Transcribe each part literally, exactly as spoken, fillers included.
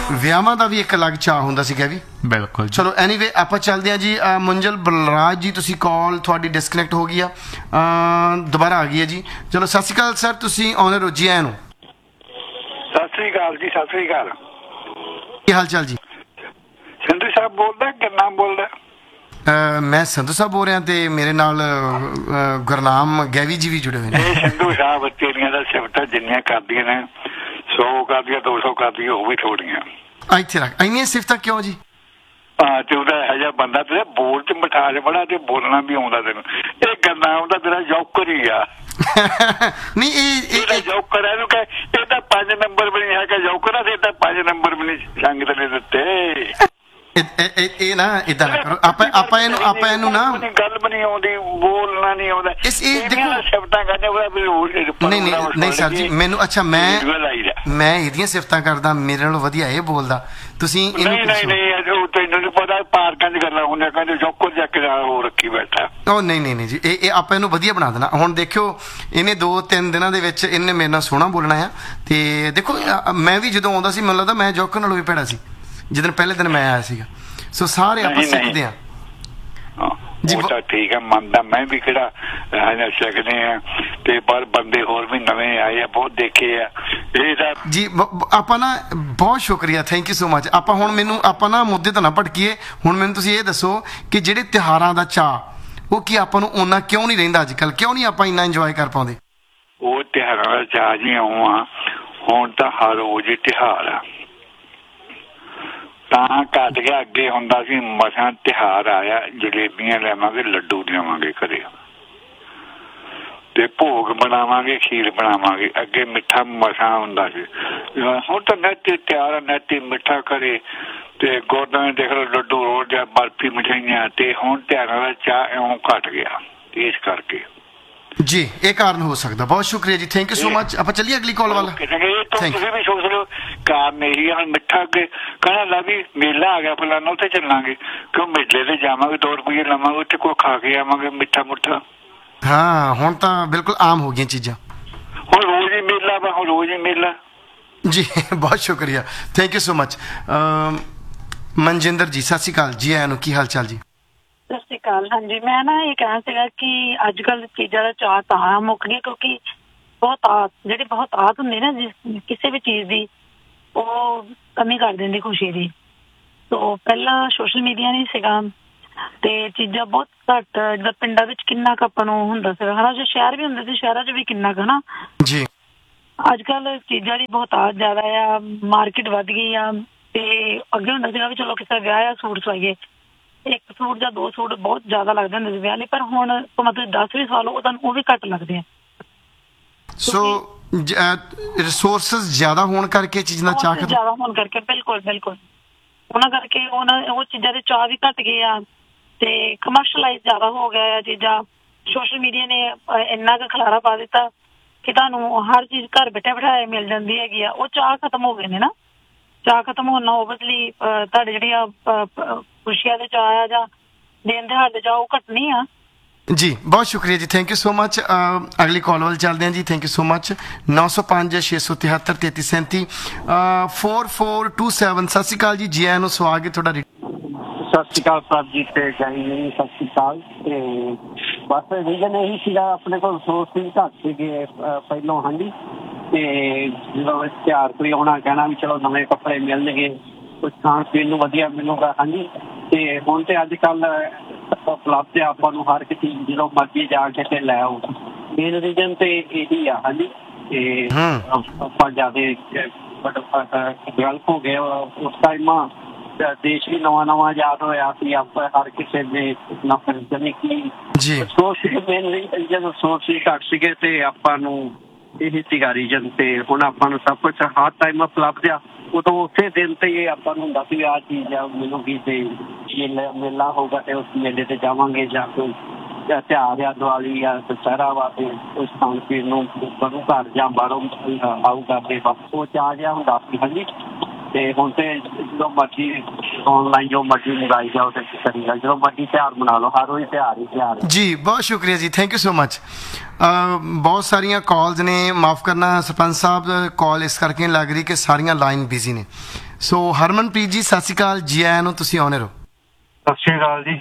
ਵਿਆਹਾਂ ਦਾ ਵੀ ਇੱਕ ਅਲੱਗ ਚਾਅ ਹੁੰਦਾ ਸੀਗਾ ਵੀ। ਬਿਲਕੁਲ। ਚਲੋ ਐਨੀਵੇ ਆਪਾਂ ਚੱਲਦੇ ਹਾਂ ਜੀ। ਮੁੰਜਲ ਬਲਰਾਜ ਜੀ, ਤੁਸੀਂ ਕਾਲ ਤੁਹਾਡੀ ਡਿਸਕਨੈਕਟ ਹੋ ਗਈ ਆ, ਦੁਬਾਰਾ ਆ ਗਈ ਹੈ ਜੀ। ਚਲੋ ਸਤਿ ਸ਼੍ਰੀ ਅਕਾਲ ਸਰ, ਤੁਸੀਂ ਆਨਰ ਹੋ ਜੀ। ਆਇਆਂ ਨੂੰ ਸਤਿ ਸ੍ਰੀ ਅਕਾਲ ਜੀ। ਸਤਿ ਸ੍ਰੀ ਅਕਾਲ। ਕੀ ਹਾਲ ਚਾਲ ਜੀ? ਸੰਧੂ ਸਾਹਿਬ ਬੋਲਦਾ ਕਿ ਨਾਮ ਬੋਲਦਾ? ਮੈਂ ਸੰਧੂ ਸਾਹਿਬ ਬੋਲ ਰਿਹਾ ਤੇ ਮੇਰੇ ਨਾਲ ਗੁਰਨਾਮ ਗੈਵੀ ਜੀ ਵੀ ਜੁੜੇ ਹੋਏ ਨੇ। ਸੰਧੂ ਸਾਹਿਬ ਤੇਰੀਆਂ ਦਾ ਸਿਫਤਾਂ ਜਿੰਨੀਆਂ ਕਰਦੀਆਂ ਨੇ, ਸੌ ਕਰਦੀਆਂ, ਦੋ ਸੌ ਕਰਦੀਆਂ, ਉਹ ਵੀ ਥੋੜੀਆਂ। ਇੱਥੇ ਰੱਖ, ਇੰਨੀਆਂ ਸਿਫਤਾਂ ਕਿਉਂ ਜੀ? ਹਾਂ ਤੇ ਉਹਦਾ ਇਹੋ ਜਿਹਾ ਬੰਦਾ ਤੇਰੇ ਬੋਲ ਚ ਮਿਠਾਸ ਬੜਾ ਤੇ ਬੋਲਣਾ ਵੀ ਆਉਂਦਾ ਤੈਨੂੰ। ਇਹ ਗੁਰਨਾਮ ਦਾ ਤੇਰਾ ਜੌਕਰ ਹੀ ਆ। ਨਹੀਂ ਇਹ ਜੌਕਰ ਹੈ, ਇਹਨੂੰ ਕਹੇ ਇਹ ਤਾਂ ਪੰਜ ਨੰਬਰ ਵੀ ਨਹੀਂ ਹੈਗਾ ਜੌਕਰ ਆ, ਤੇ ਤਾਂ ਪੰਜ ਨੰਬਰ ਵੀ ਨਹੀਂ ਸੰਗਤ ਨੇ ਦਿੱਤੇ। ਇਹ ਨਾ ਏਦਾਂ ਨਾ ਕਰੋ, ਆਪਾਂ ਆਪਾਂ ਇਹਨੂੰ ਆਪਾਂ ਇਹਨੂੰ ਨਾ ਗੱਲ ਵੀ ਨਹੀਂ ਆਉਂਦੀ, ਬੋਲਣਾ ਨਹੀਂ ਆਉਂਦਾ। ਸਿਫਤਾਂ ਕਰਦੇ ਨਹੀਂ ਨਹੀਂ ਨਹੀਂ ਸਰ ਜੀ, ਮੈਨੂੰ ਅੱਛਾ ਮੈਂ ਮੈਂ ਇਹਦੀਆਂ ਸਿਫਤਾਂ ਕਰਦਾ, ਮੇਰੇ ਨਾਲੋਂ ਵਧੀਆ ਇਹ ਬੋਲਦਾ। ਤੁਸੀਂ ਨਹੀਂ ਨਹੀਂ ਨਹੀਂ ਤੈਨੂੰ ਨੀ ਪਤਾ, ਪਾਰਕਾਂ ਚ ਗੱਲਾਂ ਹੁੰਦੀਆਂ, ਕਹਿੰਦੇ ਜੌਕਰ ਜਾ ਕੇ ਉਹ ਰੱਖੀ ਬੈਠਾ। ਉਹ ਨਹੀਂ ਨਹੀਂ ਨਹੀਂ ਜੀ, ਇਹ ਇਹ ਆਪਾਂ ਇਹਨੂੰ ਵਧੀਆ ਬਣਾ ਦੇਣਾ। ਹੁਣ ਦੇਖਿਓ ਇਹਨੇ ਦੋ ਤਿੰਨ ਦਿਨਾਂ ਦੇ ਵਿੱਚ ਇਹਨੇ ਮੇਰੇ ਨਾਲ ਸੋਹਣਾ ਬੋਲਣਾ ਆ। ਤੇ ਦੇਖੋ ਮੈਂ ਵੀ ਜਦੋਂ ਆਉਂਦਾ ਸੀ, ਮੈਨੂੰ ਲੱਗਦਾ ਮੈਂ ਜੌਕਰ ਨਾਲੋਂ ਵੀ ਭੈੜਾ ਸੀ ਜਿੱਦਣ ਪਹਿਲੇ ਦਿਨ ਮੈਂ ਆਇਆ ਸੀਗਾ। ਸੋ ਸਾਰੇ ਆਪਾਂ ਸਿੱਖਦੇ ਆ ਜੀ। ਤਾਂ ਠੀਕ ਹੈ, ਮੰਨਦਾ ਮੈਂ ਵੀ ਕਿਹੜਾ ਸਿੱਖਦੇ ਆ, ਤੇ ਪਰ ਬੰਦੇ ਹੋਰ ਵੀ ਨਵੇਂ ਆਏ ਆ, ਬਹੁਤ ਦੇਖੇ ਆ ਇਹ ਤਾਂ ਜੀ। ਆਪਾਂ ਨਾ ਬਹੁਤ ਸ਼ੁਕਰੀਆ, ਥੈਂਕ ਯੂ ਸੋ ਮਚ। ਆਪਾਂ ਹੁਣ ਮੈਨੂੰ ਆਪਾਂ ਨਾ ਮੁੱਦੇ ਤੋਂ ਨਾ ਭਟਕੀਏ। ਹੁਣ ਮੈਨੂੰ ਤੁਸੀਂ ਇਹ ਦੱਸੋ ਕਿ ਜਿਹੜੇ ਤਿਉਹਾਰਾਂ ਦਾ ਚਾਅ ਉਹ ਕੀ ਆਪਾਂ ਨੂੰ ਓਨਾ ਕਿਉਂ ਨਹੀਂ ਰਹਿੰਦਾ ਅੱਜ ਕੱਲ੍ਹ? ਕਿਉਂ ਨਹੀਂ ਆਪਾਂ ਇੰਨਾ ਇੰਜੋਏ ਕਰ ਪਾਉਂਦੇ? ਉਹ ਤਿਉਹਾਰਾਂ ਦਾ ਚਾਅ ਜੀ ਆਉਂ ਆ, ਹੁਣ ਤਾਂ ਹਰ ਰੋਜ਼ ਹੀ ਤਿਉਹਾਰ ਆ, ਤਾਂ ਘੱਟ ਗਿਆ। ਅੱਗੇ ਹੁੰਦਾ ਸੀ ਮਸਾਂ ਤਿਉਹਾਰ ਆਇਆ ਜਲੇਬੀਆਂ ਲਿਆਵਾਂਗੇ, ਲੱਡੂ ਲਿਆਵਾਂਗੇ ਘਰੇ, ਤੇ ਭੋਗ ਬਣਾਵਾਂਗੇ, ਖੀਰ ਬਣਾਵਾਂਗੇ। ਅੱਗੇ ਮਿੱਠਾ ਮਸਾਂ ਹੁੰਦਾ ਸੀ, ਹੁਣ ਤਾਂ ਨੈਤੀ ਤਿਆਰ, ਨੈਤੀ ਮਿੱਠਾ ਘਰੇ, ਤੇ ਗੁਰਦੁਆਰੇ ਦੇਖ ਲਓ ਲੱਡੂ ਰੋਜ਼ ਜਾਂ ਬਰਫੀ ਮਿਠਾਈਆਂ। ਤੇ ਹੁਣ ਤਿਉਹਾਰਾਂ ਦਾ ਚਾਅ ਇਉਂ ਘੱਟ ਗਿਆ, ਇਸ ਕਰਕੇ ਜੀ ਇਹ ਕਾਰਨ ਹੋ ਸਕਦਾ। ਬਹੁਤ ਸ਼ੁਕਰੀਆ ਜੀ, ਥੈਂਕ ਯੂ ਸੋ ਮਚ। ਆਪਾਂ ਚੱਲੀਏ ਅਗਲੀ ਕਾਲ ਵਾਲਾ। ਤੁਸੀਂ ਵੀ ਸੋਚ ਲਓ ਕਾਰਨ ਇਹੀ ਆ। ਮਿੱਠਾ ਅੱਗੇ ਕਹਿਣਾ ਲਾ ਵੀ ਮੇਲਾ ਆ ਗਿਆ ਫਲਾਣਾ, ਉੱਥੇ ਚੱਲਾਂਗੇ, ਕਿਉਂ ਮੇਲੇ ਤੇ ਜਾਵਾਂਗੇ, ਦੋ ਰੁਪਈਏ ਲਵਾਂਗੇ, ਉੱਥੇ ਕੋਈ ਖਾ ਕੇ ਆਵਾਂਗੇ ਮਿੱਠਾ ਮੁੱਠਾ। ਹਾਂ ਹੁਣ ਤਾਂ ਬਿਲਕੁਲ ਆਮ ਹੋ ਗਈਆਂ ਚੀਜ਼ਾਂ। ਹੁਣ ਰੋਜ਼ ਹੀ ਮੇਲਾ ਵਾ, ਹੁਣ ਰੋਜ਼ ਹੀ ਮੇਲਾ ਜੀ। ਬਹੁਤ ਸ਼ੁਕਰੀਆ, thank you so much. Manjinder ਜੀ ਸਤਿ ਸ਼੍ਰੀ ਅਕਾਲ ਜੀ, ਆਇਆਂ ਨੂੰ। ਕੀ ਹਾਲ ਚਾਲ ਜੀ? ਸਤਿ ਸ਼੍ਰੀ ਅਕਾਲ। ਹਾਂਜੀ ਮੈਂ ਨਾ ਇਹ ਕਹਿਣਾ ਸੀਗਾ ਕਿ ਅੱਜ ਕੱਲ੍ਹ ਚੀਜ਼ਾਂ ਦਾ ਚਾਅ ਤਾਂ ਮੁੱਕ ਗਿਆ ਕਿਉਂਕਿ ਬਹੁਤ ਆਤ ਜਿਹੜੀ ਬਹੁਤ ਆਤ ਹੁੰਦੀ ਨਾ ਜਿਸ ਕਿਸੇ ਵੀ ਚੀਜ਼ ਦੀ, ਉਹ ਕਮੀ ਕਰ ਦਿੰਦੀ ਖੁਸ਼ੀ ਦੀ। ਸੋ ਪਹਿਲਾਂ ਸੋਸ਼ਲ ਮੀਡੀਆ ਨਹੀਂ ਸੀਗਾ ਤੇ ਚੀਜ਼ਾਂ ਬਹੁਤ ਘੱਟ, ਜਿੱਦਾਂ ਪਿੰਡਾਂ ਵਿੱਚ ਕਿੰਨਾ ਕੁ ਆਪਾਂ ਨੂੰ ਹੁੰਦਾ ਸੀਗਾ ਹਨਾ, ਜੋ ਸ਼ਹਿਰ ਵੀ ਹੁੰਦੇ ਸੀ ਸ਼ਹਿਰਾਂ 'ਚ ਵੀ ਕਿੰਨਾ ਕੁ ਹਨਾ ਜੀ। ਅੱਜ ਕੱਲ੍ਹ ਚੀਜ਼ਾਂ ਦੀ ਬਹੁਤ ਆਤ ਜ਼ਿਆਦਾ ਆ, ਮਾਰਕੀਟ ਵੱਧ ਗਈ ਆ। ਤੇ ਅੱਗੇ ਹੁੰਦਾ ਸੀਗਾ ਵੀ ਚਲੋ ਕਿਸੇ ਵਿਆਹ ਆ ਸੂਟ ਸਵਾਈਏ, ਇੱਕ ਸੂਟ ਜਾਂ ਦੋ ਸੂਟ ਬਹੁਤ ਜ਼ਿਆਦਾ ਲੱਗਦੇ ਹੁੰਦੇ ਸੀ ਵਿਆਹ ਲਈ, ਪਰ ਹੁਣ ਮਤਲਬ ਦਸ ਵੀ ਸਵਾ ਲਓ ਉਹ ਤੁਹਾਨੂੰ ਉਹ ਵੀ ਘੱਟ ਲੱਗਦੇ ਆ। ਸੋ ਰਿਸੋਰਸਿਸ ਜ਼ਿਆਦਾ ਹੋਣ ਕਰਕੇ ਚੀਜ਼ਾਂ ਦਾ ਚਾਅ ਜ਼ਿਆਦਾ ਹੋਣ ਕਰਕੇ ਬਿਲਕੁਲ ਬਿਲਕੁਲ ਉਹਨਾਂ ਕਰਕੇ ਉਹਨਾਂ ਉਹ ਚੀਜ਼ਾਂ ਦੇ ਚਾਅ ਵੀ ਘੱਟ ਗਏ ਆ ਤੇ ਕਮਰਸ਼ਲਾਈਜ਼ ਜ਼ਿਆਦਾ ਹੋ ਗਿਆ ਆ ਚੀਜ਼ਾਂ। ਸੋਸ਼ਲ ਮੀਡੀਆ ਨੇ ਇੰਨਾ ਕੁ ਖਲਾਰਾ ਪਾ ਦਿੱਤਾ ਕਿ ਤੁਹਾਨੂੰ ਹਰ ਚੀਜ਼ ਘਰ ਬੈਠੇ ਬਿਠਾਏ ਮਿਲ ਜਾਂਦੀ ਹੈਗੀ ਆ। ਉਹ ਚਾਅ ਖਤਮ ਹੋ ਗਏ ਨੇ ਨਾ। ਚਾਅ ਖਤਮ ਹੋਣ ਨਾਲ ਓਬਵੀਅਸਲੀ ਤੁਹਾਡੇ ਜਿਹੜੀਆਂ ਖੁਸ਼ੀਆਂ ਦੇ ਚਾਅ ਆ ਜਾਂ ਦਿਨ ਦਿਹਾੜੇ ਦੇ ਚਾਅ ਉਹ ਘਟਣੀ ਆ। ਜੀ ਬਹੁਤ ਸ਼ੁਕਰੀਆ ਜੀ, ਥੈਂਕ ਯੂ ਸੋ ਮਚ। ਅਗਲੀ ਕਾਲ ਵੱਲ ਚੱਲਦੇ ਹਾਂ ਜੀ। Thank you so much. ਨੌ ਸੌ ਪੰਜ ਛੇ ਸੌ ਤਿਹੱਤਰ ਤੇਤੀ ਸੈਂਤੀ ਫੋਰ ਫੋਰ ਟੂ ਸੈਵਨ। ਸਤਿ ਸ਼੍ਰੀ ਅਕਾਲ ਜੀ, ਜੀ ਆਇਆਂ ਨੂੰ, ਸਵਾਗਤ ਤੁਹਾਡਾ। ਸਤਿ ਸ਼੍ਰੀ ਅਕਾਲ ਸਾਹਿਬ ਜੀ ਤੇ ਜਾਈ ਸਤਿ ਸ਼੍ਰੀ ਅਕਾਲ। ਤੇ ਬਸ ਰੀਜਨ ਇਹੀ ਸੀਗਾ ਆਪਣੇ ਕੋਲ ਰਿਸੋਰਸ ਵੀ ਘੱਟ ਸੀਗੇ ਪਹਿਲੋਂ। ਹਾਂਜੀ ਤੇ ਜਦੋਂ ਤਿਉਹਾਰ ਕੋਈ ਆਉਣਾ ਕਹਿਣਾ ਵੀ ਚਲੋ ਨਵੇਂ ਕੱਪੜੇ ਮਿਲਣਗੇ, ਕੁਛ ਖਾਣ ਪੀਣ ਨੂੰ ਵਧੀਆ ਮਿਲੂਗਾ। ਹਾਂਜੀ ਤੇ ਹੁਣ ਤੇ ਅੱਜ ਕੱਲ੍ਹ ਉਪਲਬਧ ਆ ਆਪਾਂ ਨੂੰ ਹਰ ਇੱਕ ਚੀਜ਼ ਜਦੋਂ ਮਰਜ਼ੀ ਜਾ ਕੇ ਤੇ ਲੈ ਆਓ। ਮੇਨ ਰੀਜਨ ਤੇ ਇਹੀ ਆ। ਹਾਂਜੀ ਤੇ ਆਪਾਂ ਜ਼ਿਆਦਾ ਡਿਵੈਲਪ ਹੋ ਗਏ ਉਸ ਟਾਈਮ, ਦੇਸ਼ ਵੀ ਨਵਾਂ ਨਵਾਂ ਆਜ਼ਾਦ ਹੋਇਆ ਸੀ। ਆਪਾਂ ਹਰ ਕਿਸੇ ਦੇ ਜਾਣੀ ਕਿ ਸੋਰਸ ਮੇਨ ਰੀਜਨ ਸੋਰਸ ਵੀ ਘੱਟ ਸੀਗੇ ਤੇ ਆਪਾਂ ਨੂੰ ਇਹ ਸੀਗਾ ਰੀਜਨ। ਤੇ ਹੁਣ ਆਪਾਂ ਨੂੰ ਸਭ ਕੁਛ ਹਰ ਟਾਈਮ ਉਪਲਬਧ ਆ। ਉਦੋਂ ਉਸੇ ਦਿਨ ਤੇ ਹੀ ਆਪਾਂ ਨੂੰ ਹੁੰਦਾ ਸੀ ਆਹ ਚੀਜ਼ ਆ ਮਿਲੂਗੀ ਤੇ ਮੇਲਾ ਮੇਲਾ ਹੋਊਗਾ ਤੇ ਉਸ ਮੇਲੇ ਤੇ ਜਾਵਾਂਗੇ, ਜਾਂ ਕੋਈ ਤਿਉਹਾਰ ਆ ਦੀਵਾਲੀ ਆ ਦੁਸਹਿਰਾ ਵਾ ਤੇ ਉਸ ਖਾਣ ਪੀਣ ਨੂੰ ਗੁਰੂ ਘਰ ਜਾਂ ਬਾਹਰੋਂ ਆਊਗਾ ਤੇ ਉਹ ਚਾਅ ਜਿਹਾ ਹੁੰਦਾ ਸੀ। ਹਾਂਜੀ ਤੇ ਹੁਣ ਤੇ ਜਦੋਂ ਮਰਜ਼ੀ ਆਨਲਾਈਨ ਜੋ ਮਰਜ਼ੀ ਮੰਗਾਈ ਜਾਓ ਤੇ ਕਰੀ ਜਾਓ, ਜਦੋਂ ਮਰਜ਼ੀ ਤਿਉਹਾਰ ਮਨਾ ਲਓ, ਹਰ ਰੋਜ਼ ਤਿਉਹਾਰ ਹੀ ਤਿਉਹਾਰ ਜੀ। ਬਹੁਤ ਸ਼ੁਕਰੀਆ ਜੀ, ਥੈਂਕ ਯੂ ਸੋ ਮਚ। ਬਹੁਤ ਸਾਰੀਆਂ ਕਾਲਸ ਨੇ, ਮਾਫ ਕਰਨਾ ਸਰਪੰਚ ਸਾਹਿਬ, ਕਾਲ ਇਸ ਕਰਕੇ ਲੱਗ ਰਹੀ ਕਿ ਸਾਰੀਆਂ ਲਾਈਨ ਬਿਜ਼ੀ ਨੇ। ਸੋ ਹਰਮਨਪ੍ਰੀਤ ਜੀ ਸਤਿ ਸ਼੍ਰੀ ਅਕਾਲ, ਜੀ ਆਇਆਂ ਨੂੰ, ਤੁਸੀਂ ਆਉਣੇ ਰਹੋ। ਸਤਿ ਸ਼੍ਰੀ ਅਕਾਲ ਜੀ।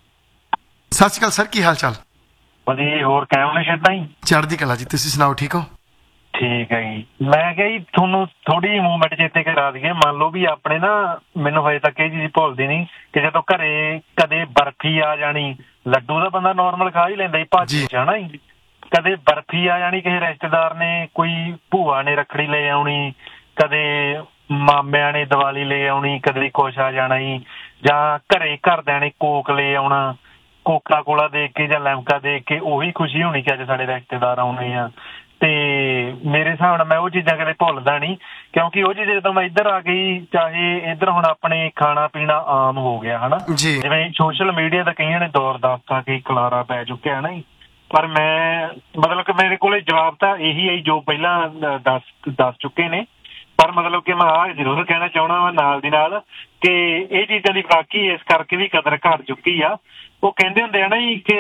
ਸਤਿ ਸ਼੍ਰੀ ਅਕਾਲ ਸਰ, ਕੀ ਹਾਲ ਚਾਲ? ਵਧੀਆ, ਹੋਰ ਕਾਇਮ ਨੇ ਛੇਤਾਂ ਹੀ? ਚੜ੍ਹਦੀ ਕਲਾ ਜੀ, ਤੁਸੀਂ ਸੁਣਾਓ, ਠੀਕ ਹੋ? ਠੀਕ ਹੈ ਜੀ। ਮੈਂ ਕਿਹਾ ਜੀ ਤੁਹਾਨੂੰ ਥੋੜੀ ਜਿਹੀ ਮੂਵਮੈਂਟ ਚੇਤੇ ਕਰਾ ਦਈਏ। ਮੰਨ ਲਓ ਵੀ ਆਪਣੇ ਨਾ, ਮੈਨੂੰ ਹਜੇ ਤੱਕ ਇਹ ਚੀਜ਼ ਭੁੱਲਦੀ ਨਹੀਂ ਕਿ ਜਦੋਂ ਘਰੇ ਕਦੇ ਬਰਫੀ ਆ ਜਾਣੀ, ਲੱਡੂ ਦਾ ਬੰਦਾ ਨੋਰਮਲ ਖਾ ਹੀ ਲੈਂਦਾ ਜੀ ਭਾਜੀ ਚ, ਹਨਾ ਜੀ। ਕਦੇ ਬਰਫੀ ਆ ਜਾਣੀ, ਕਿਸੇ ਰਿਸ਼ਤੇਦਾਰ ਨੇ, ਕੋਈ ਭੂਆ ਨੇ ਰੱਖੜੀ ਲੈ ਆਉਣੀ, ਕਦੇ ਮਾਮਿਆਂ ਨੇ ਦੀਵਾਲੀ ਲੈ ਆਉਣੀ, ਕਦੇ ਕੁਛ ਆ ਜਾਣਾ ਜੀ, ਜਾਂ ਘਰੇ ਘਰਦਿਆਂ ਨੇ ਕੋਕ ਲੈ ਆਉਣਾ, ਕੋਕਾ ਕੋਲਾ ਦੇਖ ਕੇ ਜਾਂ ਲੈਮਕਾ ਦੇਖ ਕੇ ਉਹੀ ਖੁਸ਼ੀ ਹੋਣੀ ਕਿ ਅੱਜ ਸਾਡੇ ਰਿਸ਼ਤੇਦਾਰ ਆਉਣੇ ਆ। ਤੇ ਮੇਰੇ ਹਿਸਾਬ ਨਾਲ ਮੈਂ ਉਹ ਚੀਜ਼ਾਂ ਕਦੇ ਭੁੱਲਦਾ ਨਹੀਂ, ਕਿਉਂਕਿ ਉਹ ਚੀਜ਼ ਜਦੋਂ ਮੈਂ ਇੱਧਰ ਆ ਗਈ, ਚਾਹੇ ਇੱਧਰ ਹੁਣ ਆਪਣੇ ਖਾਣਾ ਪੀਣਾ ਆਮ ਹੋ ਗਿਆ ਹਨਾ, ਜਿਵੇਂ ਸੋਸ਼ਲ ਮੀਡੀਆ ਦਾ ਕਈਆਂ ਨੇ ਦੌਰ ਦੱਸਤਾ ਕਿ ਖਲਾਰਾ ਪੈ ਚੁੱਕਿਆ ਨਾ ਜੀ। ਪਰ ਮੈਂ ਮਤਲਬ ਕਿ ਮੇਰੇ ਕੋਲੇ ਜਵਾਬ ਤਾਂ ਇਹੀ ਹੈ ਜੋ ਪਹਿਲਾਂ ਦੱਸ ਦੱਸ ਚੁੱਕੇ ਨੇ। ਪਰ ਮਤਲਬ ਕਿ ਮੈਂ ਆਹ ਜ਼ਰੂਰ ਕਹਿਣਾ ਚਾਹੁੰਦਾ ਵਾ ਨਾਲ ਦੀ ਨਾਲ ਕਿ ਇਹ ਚੀਜ਼ਾਂ ਦੀ ਬਾਕੀ ਇਸ ਕਰਕੇ ਵੀ ਕਦਰ ਘਟ ਚੁੱਕੀ ਆ। ਉਹ ਕਹਿੰਦੇ ਹੁੰਦੇ ਆ ਨਾ ਜੀ ਕਿ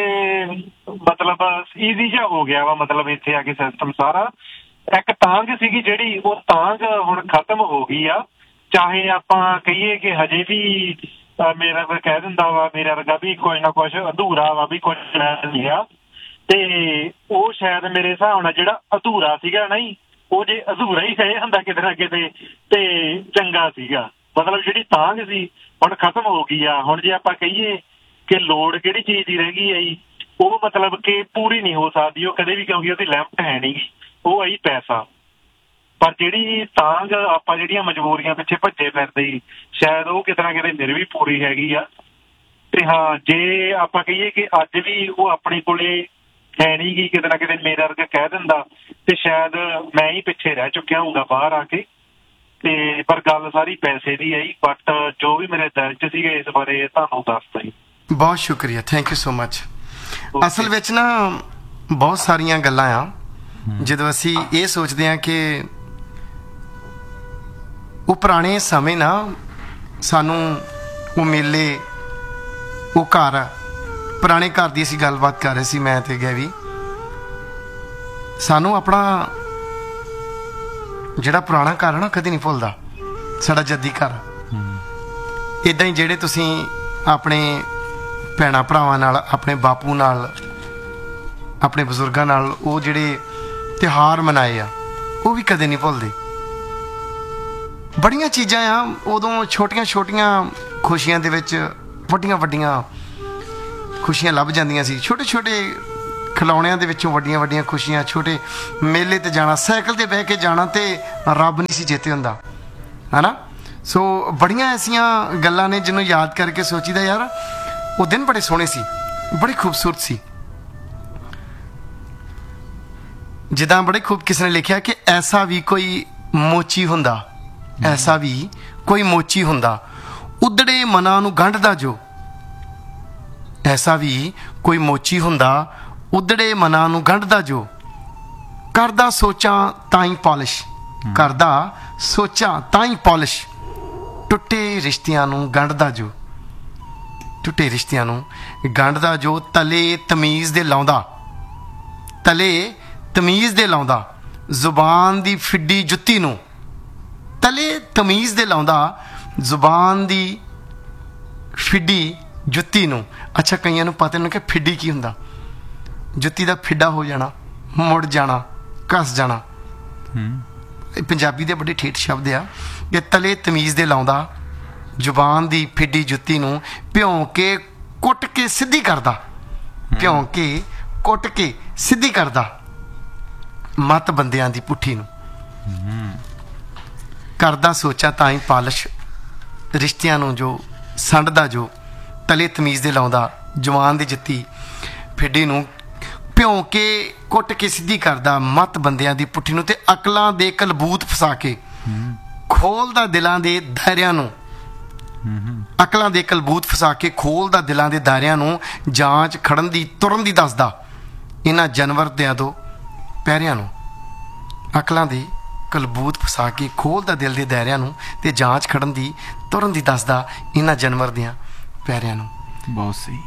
ਮਤਲਬ ਈਜ਼ੀ ਜਿਹਾ ਹੋ ਗਿਆ ਵਾ, ਮਤਲਬ ਇੱਥੇ ਆ ਕੇ ਸਿਸਟਮ ਸਾਰਾ। ਇੱਕ ਤਾਂਘ ਸੀਗੀ ਜਿਹੜੀ, ਉਹ ਤਾਂਘ ਹੁਣ ਖਤਮ ਹੋ ਗਈ ਆ। ਚਾਹੇ ਆਪਾਂ ਕਹੀਏ ਕਿ ਹਜੇ ਵੀ ਮੇਰਾ ਕਹਿ ਦਿੰਦਾ ਵਾ ਮੇਰਾ ਵਰਗਾ ਵੀ ਕੁਛ ਨਾ ਕੁਛ ਅਧੂਰਾ ਵਾ, ਵੀ ਕੁਛ ਨਹੀਂ ਆ। ਤੇ ਉਹ ਸ਼ਾਇਦ ਮੇਰੇ ਹਿਸਾਬ ਨਾਲ ਜਿਹੜਾ ਅਧੂਰਾ ਸੀਗਾ ਨਾ ਜੀ, ਉਹ ਜੇ ਅਧੂਰਾ ਹੀ ਰਹਿ ਹੁੰਦਾ ਕਿਤੇ ਨਾ ਕਿਤੇ ਤੇ ਚੰਗਾ ਸੀਗਾ। ਮਤਲਬ ਜਿਹੜੀ ਤਾਂਘ ਸੀ ਹੁਣ ਖਤਮ ਹੋ ਗਈ ਆ। ਹੁਣ ਜੇ ਆਪਾਂ ਕਹੀਏ ਕਿ ਲੋੜ ਕਿਹੜੀ ਚੀਜ਼ ਦੀ ਰਹਿ ਗਈ ਹੈ ਜੀ, ਉਹ ਮਤਲਬ ਕਿ ਪੂਰੀ ਨਹੀਂ ਹੋ ਸਕਦੀ ਉਹ ਕਦੇ ਵੀ, ਕਿਉਂਕਿ ਉਹਦੀ ਲਿਮਟ ਹੈ ਨਹੀਂ ਗੀ, ਉਹ ਆਈ ਪੈਸਾ। ਪਰ ਜਿਹੜੀ ਤਾਂਘ ਆਪਾਂ ਜਿਹੜੀਆਂ ਮਜਬੂਰੀਆਂ ਪਿੱਛੇ ਭੱਜੇ ਫਿਰਦੇ ਜੀ, ਸ਼ਾਇਦ ਉਹ ਕਿਤੇ ਨਾ ਕਿਤੇ ਮੇਰੇ ਵੀ ਪੂਰੀ ਹੈਗੀ ਆ। ਤੇ ਹਾਂ, ਜੇ ਆਪਾਂ ਕਹੀਏ ਕਿ ਅੱਜ ਵੀ ਉਹ ਆਪਣੇ ਕੋਲੇ ਹੈ ਨਹੀਂ ਗੀ, ਕਿਤੇ ਨਾ ਕਿਤੇ ਮੇਰਾ ਵਰਗਾ ਕਹਿ ਦਿੰਦਾ ਤੇ ਸ਼ਾਇਦ ਮੈਂ ਹੀ ਪਿੱਛੇ ਰਹਿ ਚੁੱਕਿਆ ਹੋਊਗਾ ਬਾਹਰ ਆ ਕੇ। ਤੇ ਪਰ ਗੱਲ ਸਾਰੀ ਪੈਸੇ ਦੀ ਹੈ ਜੀ। ਬਟ ਜੋ ਵੀ ਮੇਰੇ ਦਿਲ 'ਚ ਸੀਗਾ ਇਸ ਬਾਰੇ ਤੁਹਾਨੂੰ ਦੱਸਦਾ ਜੀ। ਬਹੁਤ ਸ਼ੁਕਰੀਆ, ਥੈਂਕ ਯੂ ਸੋ ਮਚ। ਅਸਲ ਵਿੱਚ ਨਾ ਬਹੁਤ ਸਾਰੀਆਂ ਗੱਲਾਂ ਆ ਜਦੋਂ ਅਸੀਂ ਇਹ ਸੋਚਦੇ ਹਾਂ ਕਿ ਉਹ ਪੁਰਾਣੇ ਸਮੇਂ ਨਾ, ਸਾਨੂੰ ਉਹ ਮੇਲੇ, ਉਹ ਘਰ, ਪੁਰਾਣੇ ਘਰ ਦੀ ਅਸੀਂ ਗੱਲਬਾਤ ਕਰ ਰਹੇ ਸੀ ਮੈਂ ਤੇ ਗੈਵੀ। ਸਾਨੂੰ ਆਪਣਾ ਜਿਹੜਾ ਪੁਰਾਣਾ ਘਰ ਹੈ ਨਾ ਕਦੇ ਨਹੀਂ ਭੁੱਲਦਾ, ਸਾਡਾ ਜੱਦੀ ਘਰ। ਇੱਦਾਂ ਹੀ ਜਿਹੜੇ ਤੁਸੀਂ ਆਪਣੇ ਭੈਣਾਂ ਭਰਾਵਾਂ ਨਾਲ, ਆਪਣੇ ਬਾਪੂ ਨਾਲ, ਆਪਣੇ ਬਜ਼ੁਰਗਾਂ ਨਾਲ ਉਹ ਜਿਹੜੇ ਤਿਉਹਾਰ ਮਨਾਏ ਆ, ਉਹ ਵੀ ਕਦੇ ਨਹੀਂ ਭੁੱਲਦੇ। ਬੜੀਆਂ ਚੀਜ਼ਾਂ ਆ ਉਦੋਂ, ਛੋਟੀਆਂ ਛੋਟੀਆਂ ਖੁਸ਼ੀਆਂ ਦੇ ਵਿੱਚ ਵੱਡੀਆਂ ਵੱਡੀਆਂ ਖੁਸ਼ੀਆਂ ਲੱਭ ਜਾਂਦੀਆਂ ਸੀ। ਛੋਟੇ ਛੋਟੇ ਖਿਡੌਣਿਆਂ ਦੇ ਵਿੱਚੋਂ ਵੱਡੀਆਂ ਵੱਡੀਆਂ ਖੁਸ਼ੀਆਂ, ਛੋਟੇ ਮੇਲੇ ਤੇ ਜਾਣਾ, ਸਾਈਕਲ ਤੇ ਬਹਿ ਕੇ ਜਾਣਾ ਤੇ ਰੱਬ ਨਹੀਂ ਸੀ ਚੇਤੇ ਹੁੰਦਾ, ਹੈ ਨਾ। ਸੋ ਬੜੀਆਂ ਐਸੀਆਂ ਗੱਲਾਂ ਨੇ ਜਿਹਨੂੰ ਯਾਦ ਕਰਕੇ ਸੋਚੀਦਾ ਯਾਰ ਉਹ ਦਿਨ ਬੜੇ ਸੋਹਣੇ ਸੀ, ਬੜੇ ਖੂਬਸੂਰਤ ਸੀ। ਜਿੱਦਾਂ ਬੜੇ ਖੂਬ ਕਿਸੇ ਨੇ ਲਿਖਿਆ ਕਿ ਐਸਾ ਵੀ ਕੋਈ ਮੋਚੀ ਹੁੰਦਾ, ਐਸਾ ਵੀ ਕੋਈ ਮੋਚੀ ਹੁੰਦਾ, ਉਦੜੇ ਮਨਾਂ ਨੂੰ ਗੰਢਦਾ ਜੋ। ਐਸਾ ਵੀ ਕੋਈ ਮੋਚੀ ਹੁੰਦਾ, ਉਦੜੇ ਮਨਾਂ ਨੂੰ ਗੰਢਦਾ ਜੋ। ਕਰਦਾ ਸੋਚਾਂ ਤਾਂ ਹੀ ਪਾਲਿਸ਼, ਕਰਦਾ ਸੋਚਾਂ ਤਾਂ ਹੀ ਪਾਲਿਸ਼, ਟੁੱਟੇ ਰਿਸ਼ਤਿਆਂ ਨੂੰ ਗੰਢਦਾ ਜੋ। ਟੁੱਟੇ ਰਿਸ਼ਤਿਆਂ ਨੂੰ ਗੰਢਦਾ ਜੋ, ਤਲੇ ਤਮੀਜ਼ ਦੇ ਲਾਉਂਦਾ, ਤਲੇ ਤਮੀਜ਼ ਦੇ ਲਾਉਂਦਾ, ਜ਼ੁਬਾਨ ਦੀ ਫਿੱਡੀ ਜੁੱਤੀ ਨੂੰ। ਤਲੇ ਤਮੀਜ਼ ਦੇ ਲਾਉਂਦਾ, ਜ਼ੁਬਾਨ ਦੀ ਫਿੱਡੀ ਜੁੱਤੀ ਨੂੰ। ਅੱਛਾ, ਕਈਆਂ ਨੂੰ ਪਤਾ ਨਹੀਂ ਕਿ ਫਿੱਡੀ ਕੀ ਹੁੰਦਾ। ਜੁੱਤੀ ਦਾ ਫਿੱਡਾ ਹੋ ਜਾਣਾ, ਮੁੜ ਜਾਣਾ, ਘਸ ਜਾਣਾ। ਪੰਜਾਬੀ ਦੇ ਬੜੇ ਠੇਠ ਸ਼ਬਦ ਆ ਕਿ ਤਲੇ ਤਮੀਜ਼ ਦੇ ਲਾਉਂਦਾ, ਜ਼ੁਬਾਨ ਦੀ ਫਿੱਡੀ ਜੁੱਤੀ ਨੂੰ ਭਿਉਂ ਕੇ ਕੁੱਟ ਕੇ ਸਿੱਧੀ ਕਰਦਾ, ਭਿਉਂ ਕੇ ਕੁੱਟ ਕੇ ਸਿੱਧੀ ਕਰਦਾ, ਮੱਤ ਬੰਦਿਆਂ ਦੀ ਪੁੱਠੀ ਨੂੰ। ਕਰਦਾ ਸੋਚਾਂ ਤਾਂ ਹੀ ਪਾਲਿਸ਼, ਰਿਸ਼ਤਿਆਂ ਨੂੰ ਜੋ ਸੰਡਦਾ ਜੋ। ਤਲੇ ਤਮੀਜ਼ ਦੇ ਲਾਉਂਦਾ, ਜਵਾਨ ਦੀ ਜੁੱਤੀ ਫਿੱਡੀ ਨੂੰ ਭਿਉਂ ਕੇ ਕੁੱਟ ਕੇ ਸਿੱਧੀ ਕਰਦਾ, ਮੱਤ ਬੰਦਿਆਂ ਦੀ ਪੁੱਠੀ ਨੂੰ। ਤੇ ਅਕਲਾਂ ਦੇ ਕਲਬੂਤ ਫਸਾ ਕੇ ਖੋਲਦਾ ਦਿਲਾਂ ਦੇ ਦਾਇਰਿਆਂ ਨੂੰ। ਅਕਲਾਂ ਦੇ ਕਲਬੂਤ ਫਸਾ ਕੇ ਖੋਲਦਾ ਦਿਲਾਂ ਦੇ ਦਾਇਰਿਆਂ ਨੂੰ। ਜਾਂਚ ਖੜਨ ਦੀ ਤੁਰਨ ਦੀ ਦੱਸਦਾ ਇਹਨਾਂ ਜਾਨਵਰ ਦਿਆਂ ਤੋਂ ਪਹਿਰਿਆਂ ਨੂੰ। ਅਕਲਾਂ ਦੇ ਕਲਬੂਤ ਫਸਾ ਕੇ ਖੋਲਦਾ ਦਿਲ ਦੇ ਦਾਇਰਿਆਂ ਨੂੰ ਤੇ ਜਾਂਚ ਖੜਨ ਦੀ ਤੁਰਨ ਦੀ ਦੱਸਦਾ ਇਹਨਾਂ ਜਾਨਵਰ ਦਿਆਂ ਪਿਆਰਿਆਂ ਨੂੰ। ਬਹੁਤ ਸਹੀ।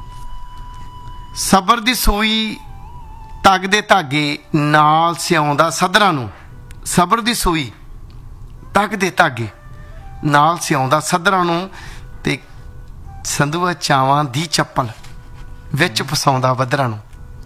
ਸਬਰ ਦੀ ਸੂਈ ਤਗ ਦੇ ਧਾਗੇ ਨਾਲ ਸਿਆਉਂਦਾ ਸਦਰਾਂ ਨੂੰ। ਸਬਰ ਦੀ ਸੂਈ ਤਗ ਦੇ ਧਾਗੇ ਨਾਲ ਸਿਆਉਂਦਾ ਸੱਧਰਾਂ ਨੂੰ ਤੇ ਸੰਧੂਆ ਚਾਵਾਂ ਦੀ ਚੱਪਲ ਵਿੱਚ ਫਸਾਉਂਦਾ ਬੱਦਰਾਂ ਨੂੰ।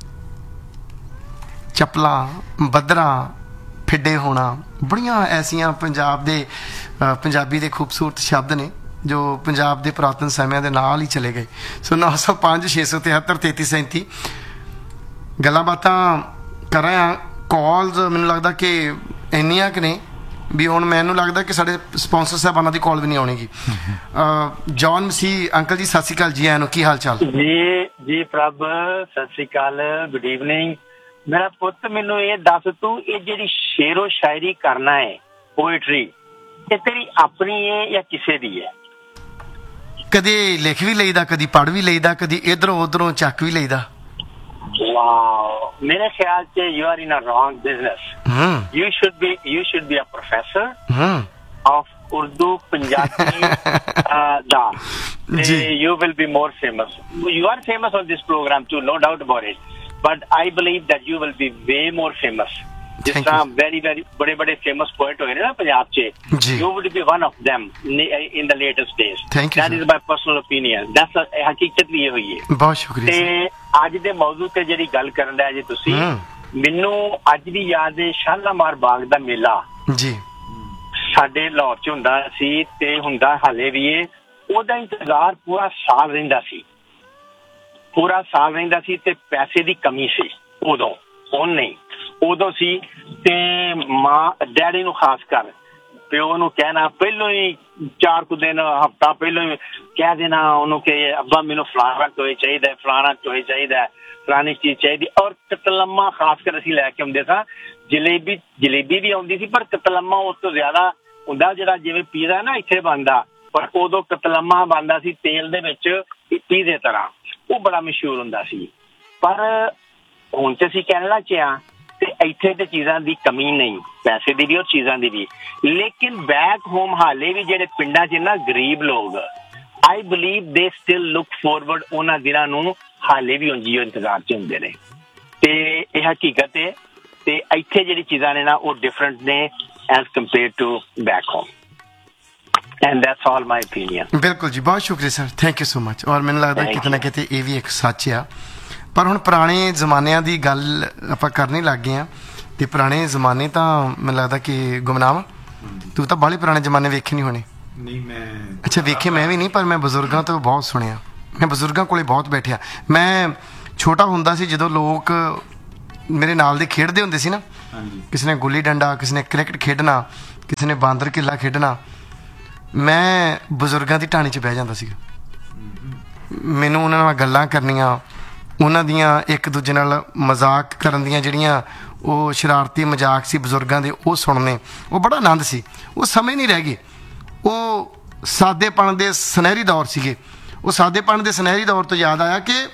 ਚੱਪਲਾਂ ਬੱਦਰਾਂ ਫਿੱਡੇ ਹੋਣਾ ਬੜੀਆਂ ਐਸੀਆਂ ਪੰਜਾਬ ਦੇ ਅ, ਪੰਜਾਬੀ ਦੇ ਖੂਬਸੂਰਤ ਸ਼ਬਦ ਨੇ ਜੋ ਪੰਜਾਬ ਦੇ ਪੁਰਾਤਨ ਸਮਿਆਂ ਦੇ ਨਾਲ ਹੀ ਚਲੇ ਗਏ। ਸੋ ਨੌ ਸੌ ਪੰਜ ਛੇ ਸੌ ਤਿਹੱਤਰ ਤੇਤੀ ਸੈਂਤੀ ਗੱਲਾਂ ਬਾਤਾਂ ਕਰ ਰਹੇ ਹਾਂ। ਕਾਲਸ ਮੈਨੂੰ ਲੱਗਦਾ ਕਿ ਇੰਨੀਆਂ ਕੁ ਨੇ ਵੀ ਹੁਣ ਮੈਨੂੰ ਲੱਗਦਾ ਕਿ ਸਾਡੇ ਸਪਾਂਸਰ ਸਾਹਿਬਾਨਾਂ ਦੀ ਕਾਲ ਵੀ ਨਹੀਂ ਆਉਣੀਗੀ। ਜੌਨ ਮਸੀਹ ਅੰਕਲ ਜੀ ਸਤਿ ਸ਼੍ਰੀ ਅਕਾਲ ਜੀ, ਆਇਆਂ ਨੂੰ ਕੀ ਹਾਲ ਚਾਲ ਜੀ? ਜੀ ਪ੍ਰਭ ਸਤਿ ਸ਼੍ਰੀ ਅਕਾਲ, ਗੁੱਡ ਈਵਨਿੰਗ। ਮੇਰਾ ਪੁੱਤ ਮੈਨੂੰ ਇਹ ਦੱਸ, ਤੂੰ ਇਹ ਜਿਹੜੀ ਸ਼ੇਰੋ ਸ਼ਾਇਰੀ ਕਰਨਾ ਹੈ, ਪੋਇਟਰੀ, ਇਹ ਤੇਰੀ ਆਪਣੀ ਹੈ ਜਾਂ ਕਿਸੇ ਦੀ ਹੈ? ਕਦੇ ਲਿਖ ਵੀ ਲਈਦਾ, ਕਦੀ ਪੜ੍ਹ ਵੀ ਲਈਦਾ, ਕਦੀ ਇਧਰੋਂ ਉਧਰੋਂ ਚੱਕ ਵੀ ਲਈਦਾ। ਵਾਓ, ਮੇਰੇ ਖਿਆਲ ਚ you are in a wrong business. ਹੂੰ you should be you should be a professor ਹੂੰ of Urdu, Punjabi, uh, da. Ji. You will be more famous. You are famous on this program too, no doubt about it. But I believe that you will be way more famous. जिस Thank तरह you. very very बड़े बड़े famous poet हुए ना पंजाब चे, जी. you would be one of them in the latest days. Thank you, That sir. is my personal opinion. That's a, ਹਕੀਕਤ ਵੀ ਇਹ ਹੋਈ ਹੈ। ਬਹੁਤ ਸ਼ੁਕਰੀਆ ਤੇ sir। ਅੱਜ ਦੇ ਮੌਜੂ ਤੇ ਜਿਹੜੀ ਗੱਲ ਕਰਨ ਦਾ ਜੇ ਤੁਸੀਂ, ਹੂੰ। ਮੈਨੂੰ ਅੱਜ ਵੀ ਯਾਦ ਹੈ ਸ਼ਾਲਾਮਾਰ ਬਾਗ ਦਾ ਮੇਲਾ ਜੀ ਸਾਡੇ ਲਾਹੌਰ ਚ ਹੁੰਦਾ ਸੀ ਤੇ ਹੁੰਦਾ ਹਾਲੇ ਵੀ ਏ। ਉਹਦਾ ਇੰਤਜ਼ਾਰ ਪੂਰਾ ਸਾਲ ਰਹਿੰਦਾ ਸੀ, ਪੂਰਾ ਸਾਲ ਰਹਿੰਦਾ ਸੀ ਤੇ ਪੈਸੇ ਦੀ ਕਮੀ ਸੀ ਉਦੋਂ, ਹੁਣ ਨਹੀਂ, ਉਦੋਂ ਸੀ। ਤੇ ਮਾਂ ਡੈਡੀ ਨੂੰ ਖਾਸ ਕਰ ਪਿਓ ਨੂੰ ਕਹਿਣਾ ਪਹਿਲੋਂ ਹੀ, ਚਾਰ ਕੁ ਦਿਨ ਹਫ਼ਤਾ ਪਹਿਲੋਂ ਹੀ ਕਹਿ ਦੇਣਾ ਉਹਨੂੰ ਕਿ ਅੱਬਾ ਮੈਨੂੰ ਫਲਾਣਾ ਟੋਏ ਚਾਹੀਦਾ, ਫਲਾਣਾ ਟੋਏ ਚਾਹੀਦਾ, ਫਲਾਣੀ ਚੀਜ਼ ਚਾਹੀਦੀ। ਔਰ ਕਤਲੰਮਾ ਖਾਸ ਕਰ ਅਸੀਂ ਲੈ ਕੇ ਆਉਂਦੇ ਸਾਂ। ਜਲੇਬੀ ਜਲੇਬੀ ਵੀ ਆਉਂਦੀ ਸੀ, ਪਰ ਕਤਲੰਮਾ ਉਸ ਤੋਂ ਜ਼ਿਆਦਾ ਹੁੰਦਾ, ਜਿਹੜਾ ਜਿਵੇਂ ਪੀਜ਼ਾ ਨਾ ਇੱਥੇ ਬਣਦਾ, ਪਰ ਉਦੋਂ ਕਤਲੰਮਾ ਬਣਦਾ ਸੀ ਤੇਲ ਦੇ ਵਿੱਚ ਪੀਜ਼ੇ ਤਰ੍ਹਾਂ, ਉਹ ਬੜਾ ਮਸ਼ਹੂਰ ਹੁੰਦਾ ਸੀ। ਪਰ ਹੁਣ ਤੇ ਅਸੀਂ ਕੈਨੇਡਾ ਚ ਆ ਤੇ ਇੱਥੇ ਤੇ ਚੀਜ਼ਾਂ ਦੀ ਕਮੀ ਨਹੀਂ, ਪੈਸੇ ਦੀ ਵੀ ਔਰ ਚੀਜ਼ਾਂ ਦੀ ਵੀ। ਲੇਕਿਨ ਬੈਕ ਹੋਮ ਹਾਲੇ ਵੀ ਜਿਹੜੇ ਪਿੰਡਾਂ ਚ ਨਾ ਗਰੀਬ ਲੋਕ, ਆਈ ਬਿਲੀਵ ਦੇ ਸਟਿਲ ਲੁੱਕ ਫੋਰਵਰਡ ਉਹਨਾਂ ਦਿਨਾਂ ਨੂੰ, ਹਾਲੇ ਵੀ ਉਂਝੀ ਇੰਤਜ਼ਾਰ ਚ ਹੁੰਦੇ ਨੇ। ਤੇ ਇਹ ਹਕੀਕਤ ਹੈ। ਤੇ ਇੱਥੇ ਜਿਹੜੀ ਚੀਜ਼ਾਂ ਨੇ ਨਾ ਉਹ ਡਿਫਰੈਂਟ ਨੇ as compare to back home, and that's all my opinion. ਬਿਲਕੁਲ ਜੀ, ਬਹੁਤ ਸ਼ੁਕਰੀਆ sir, thank you so much. ਔਰ ਮੈਨੂੰ ਲੱਗਦਾ ਕਿਤੇ ਨਾ ਕਿਤੇ ਇਹ ਵੀ ਇੱਕ ਸੱਚ ਆ। ਪਰ ਹੁਣ ਪੁਰਾਣੇ ਜ਼ਮਾਨਿਆਂ ਦੀ ਗੱਲ ਆਪਾਂ ਕਰਨੀ ਲੱਗ ਗਏ ਆ, ਤੇ ਪੁਰਾਣੇ ਜ਼ਮਾਨੇ ਤਾਂ ਮੈਨੂੰ ਲੱਗਦਾ ਕਿ ਗੁਮਨਾਮ ਤੂੰ ਤਾਂ ਬਾਹਲੇ ਪੁਰਾਣੇ ਜ਼ਮਾਨੇ ਵੇਖੇ ਨਹੀਂ ਹੋਣੇ। ਨਹੀਂ ਮੈਂ ਅੱਛਾ ਵੇਖੇ ਮੈਂ ਵੀ ਨਹੀਂ, ਪਰ ਮੈਂ ਬਜ਼ੁਰਗਾਂ ਤੋਂ ਬਹੁਤ ਸੁਣਿਆ, ਮੈਂ ਬਜ਼ੁਰਗਾਂ ਕੋਲੇ ਬਹੁਤ ਬੈਠਿਆ। ਮੈਂ ਛੋਟਾ ਹੁੰਦਾ ਸੀ ਜਦੋਂ ਲੋਕ ਮੇਰੇ ਨਾਲ ਦੇ ਖੇਡਦੇ ਹੁੰਦੇ ਸੀ ਨਾ, ਹਾਂਜੀ ਕਿਸੇ ਨੇ ਗੁੱਲੀ ਡੰਡਾ, ਕਿਸੇ ਨੇ ਕ੍ਰਿਕਟ ਖੇਡਣਾ, ਕਿਸੇ ਨੇ ਬਾਂਦਰ ਕਿੱਲਾ ਖੇਡਣਾ, ਮੈਂ ਬਜ਼ੁਰਗਾਂ ਦੀ ਢਾਣੀ 'ਚ ਬਹਿ ਜਾਂਦਾ ਸੀਗਾ। ਮੈਨੂੰ ਉਹਨਾਂ ਨਾਲ ਗੱਲਾਂ ਕਰਨੀਆਂ, ਉਹਨਾਂ ਦੀਆਂ ਇੱਕ ਦੂਜੇ ਨਾਲ ਮਜ਼ਾਕ ਕਰਨ ਦੀਆਂ ਜਿਹੜੀਆਂ ਉਹ ਸ਼ਰਾਰਤੀ ਮਜ਼ਾਕ ਸੀ ਬਜ਼ੁਰਗਾਂ ਦੇ, ਉਹ ਸੁਣਨੇ, ਉਹ ਬੜਾ ਆਨੰਦ ਸੀ। ਉਹ ਸਮੇਂ ਨਹੀਂ ਰਹਿ ਗਏ, ਉਹ ਸਾਦੇਪਣ ਦੇ ਸੁਨਹਿਰੀ ਦੌਰ ਸੀਗੇ। ਉਹ ਸਾਦੇਪਣ ਦੇ ਸੁਨਹਿਰੀ ਦੌਰ ਤੋਂ ਯਾਦ ਆਇਆ ਕਿ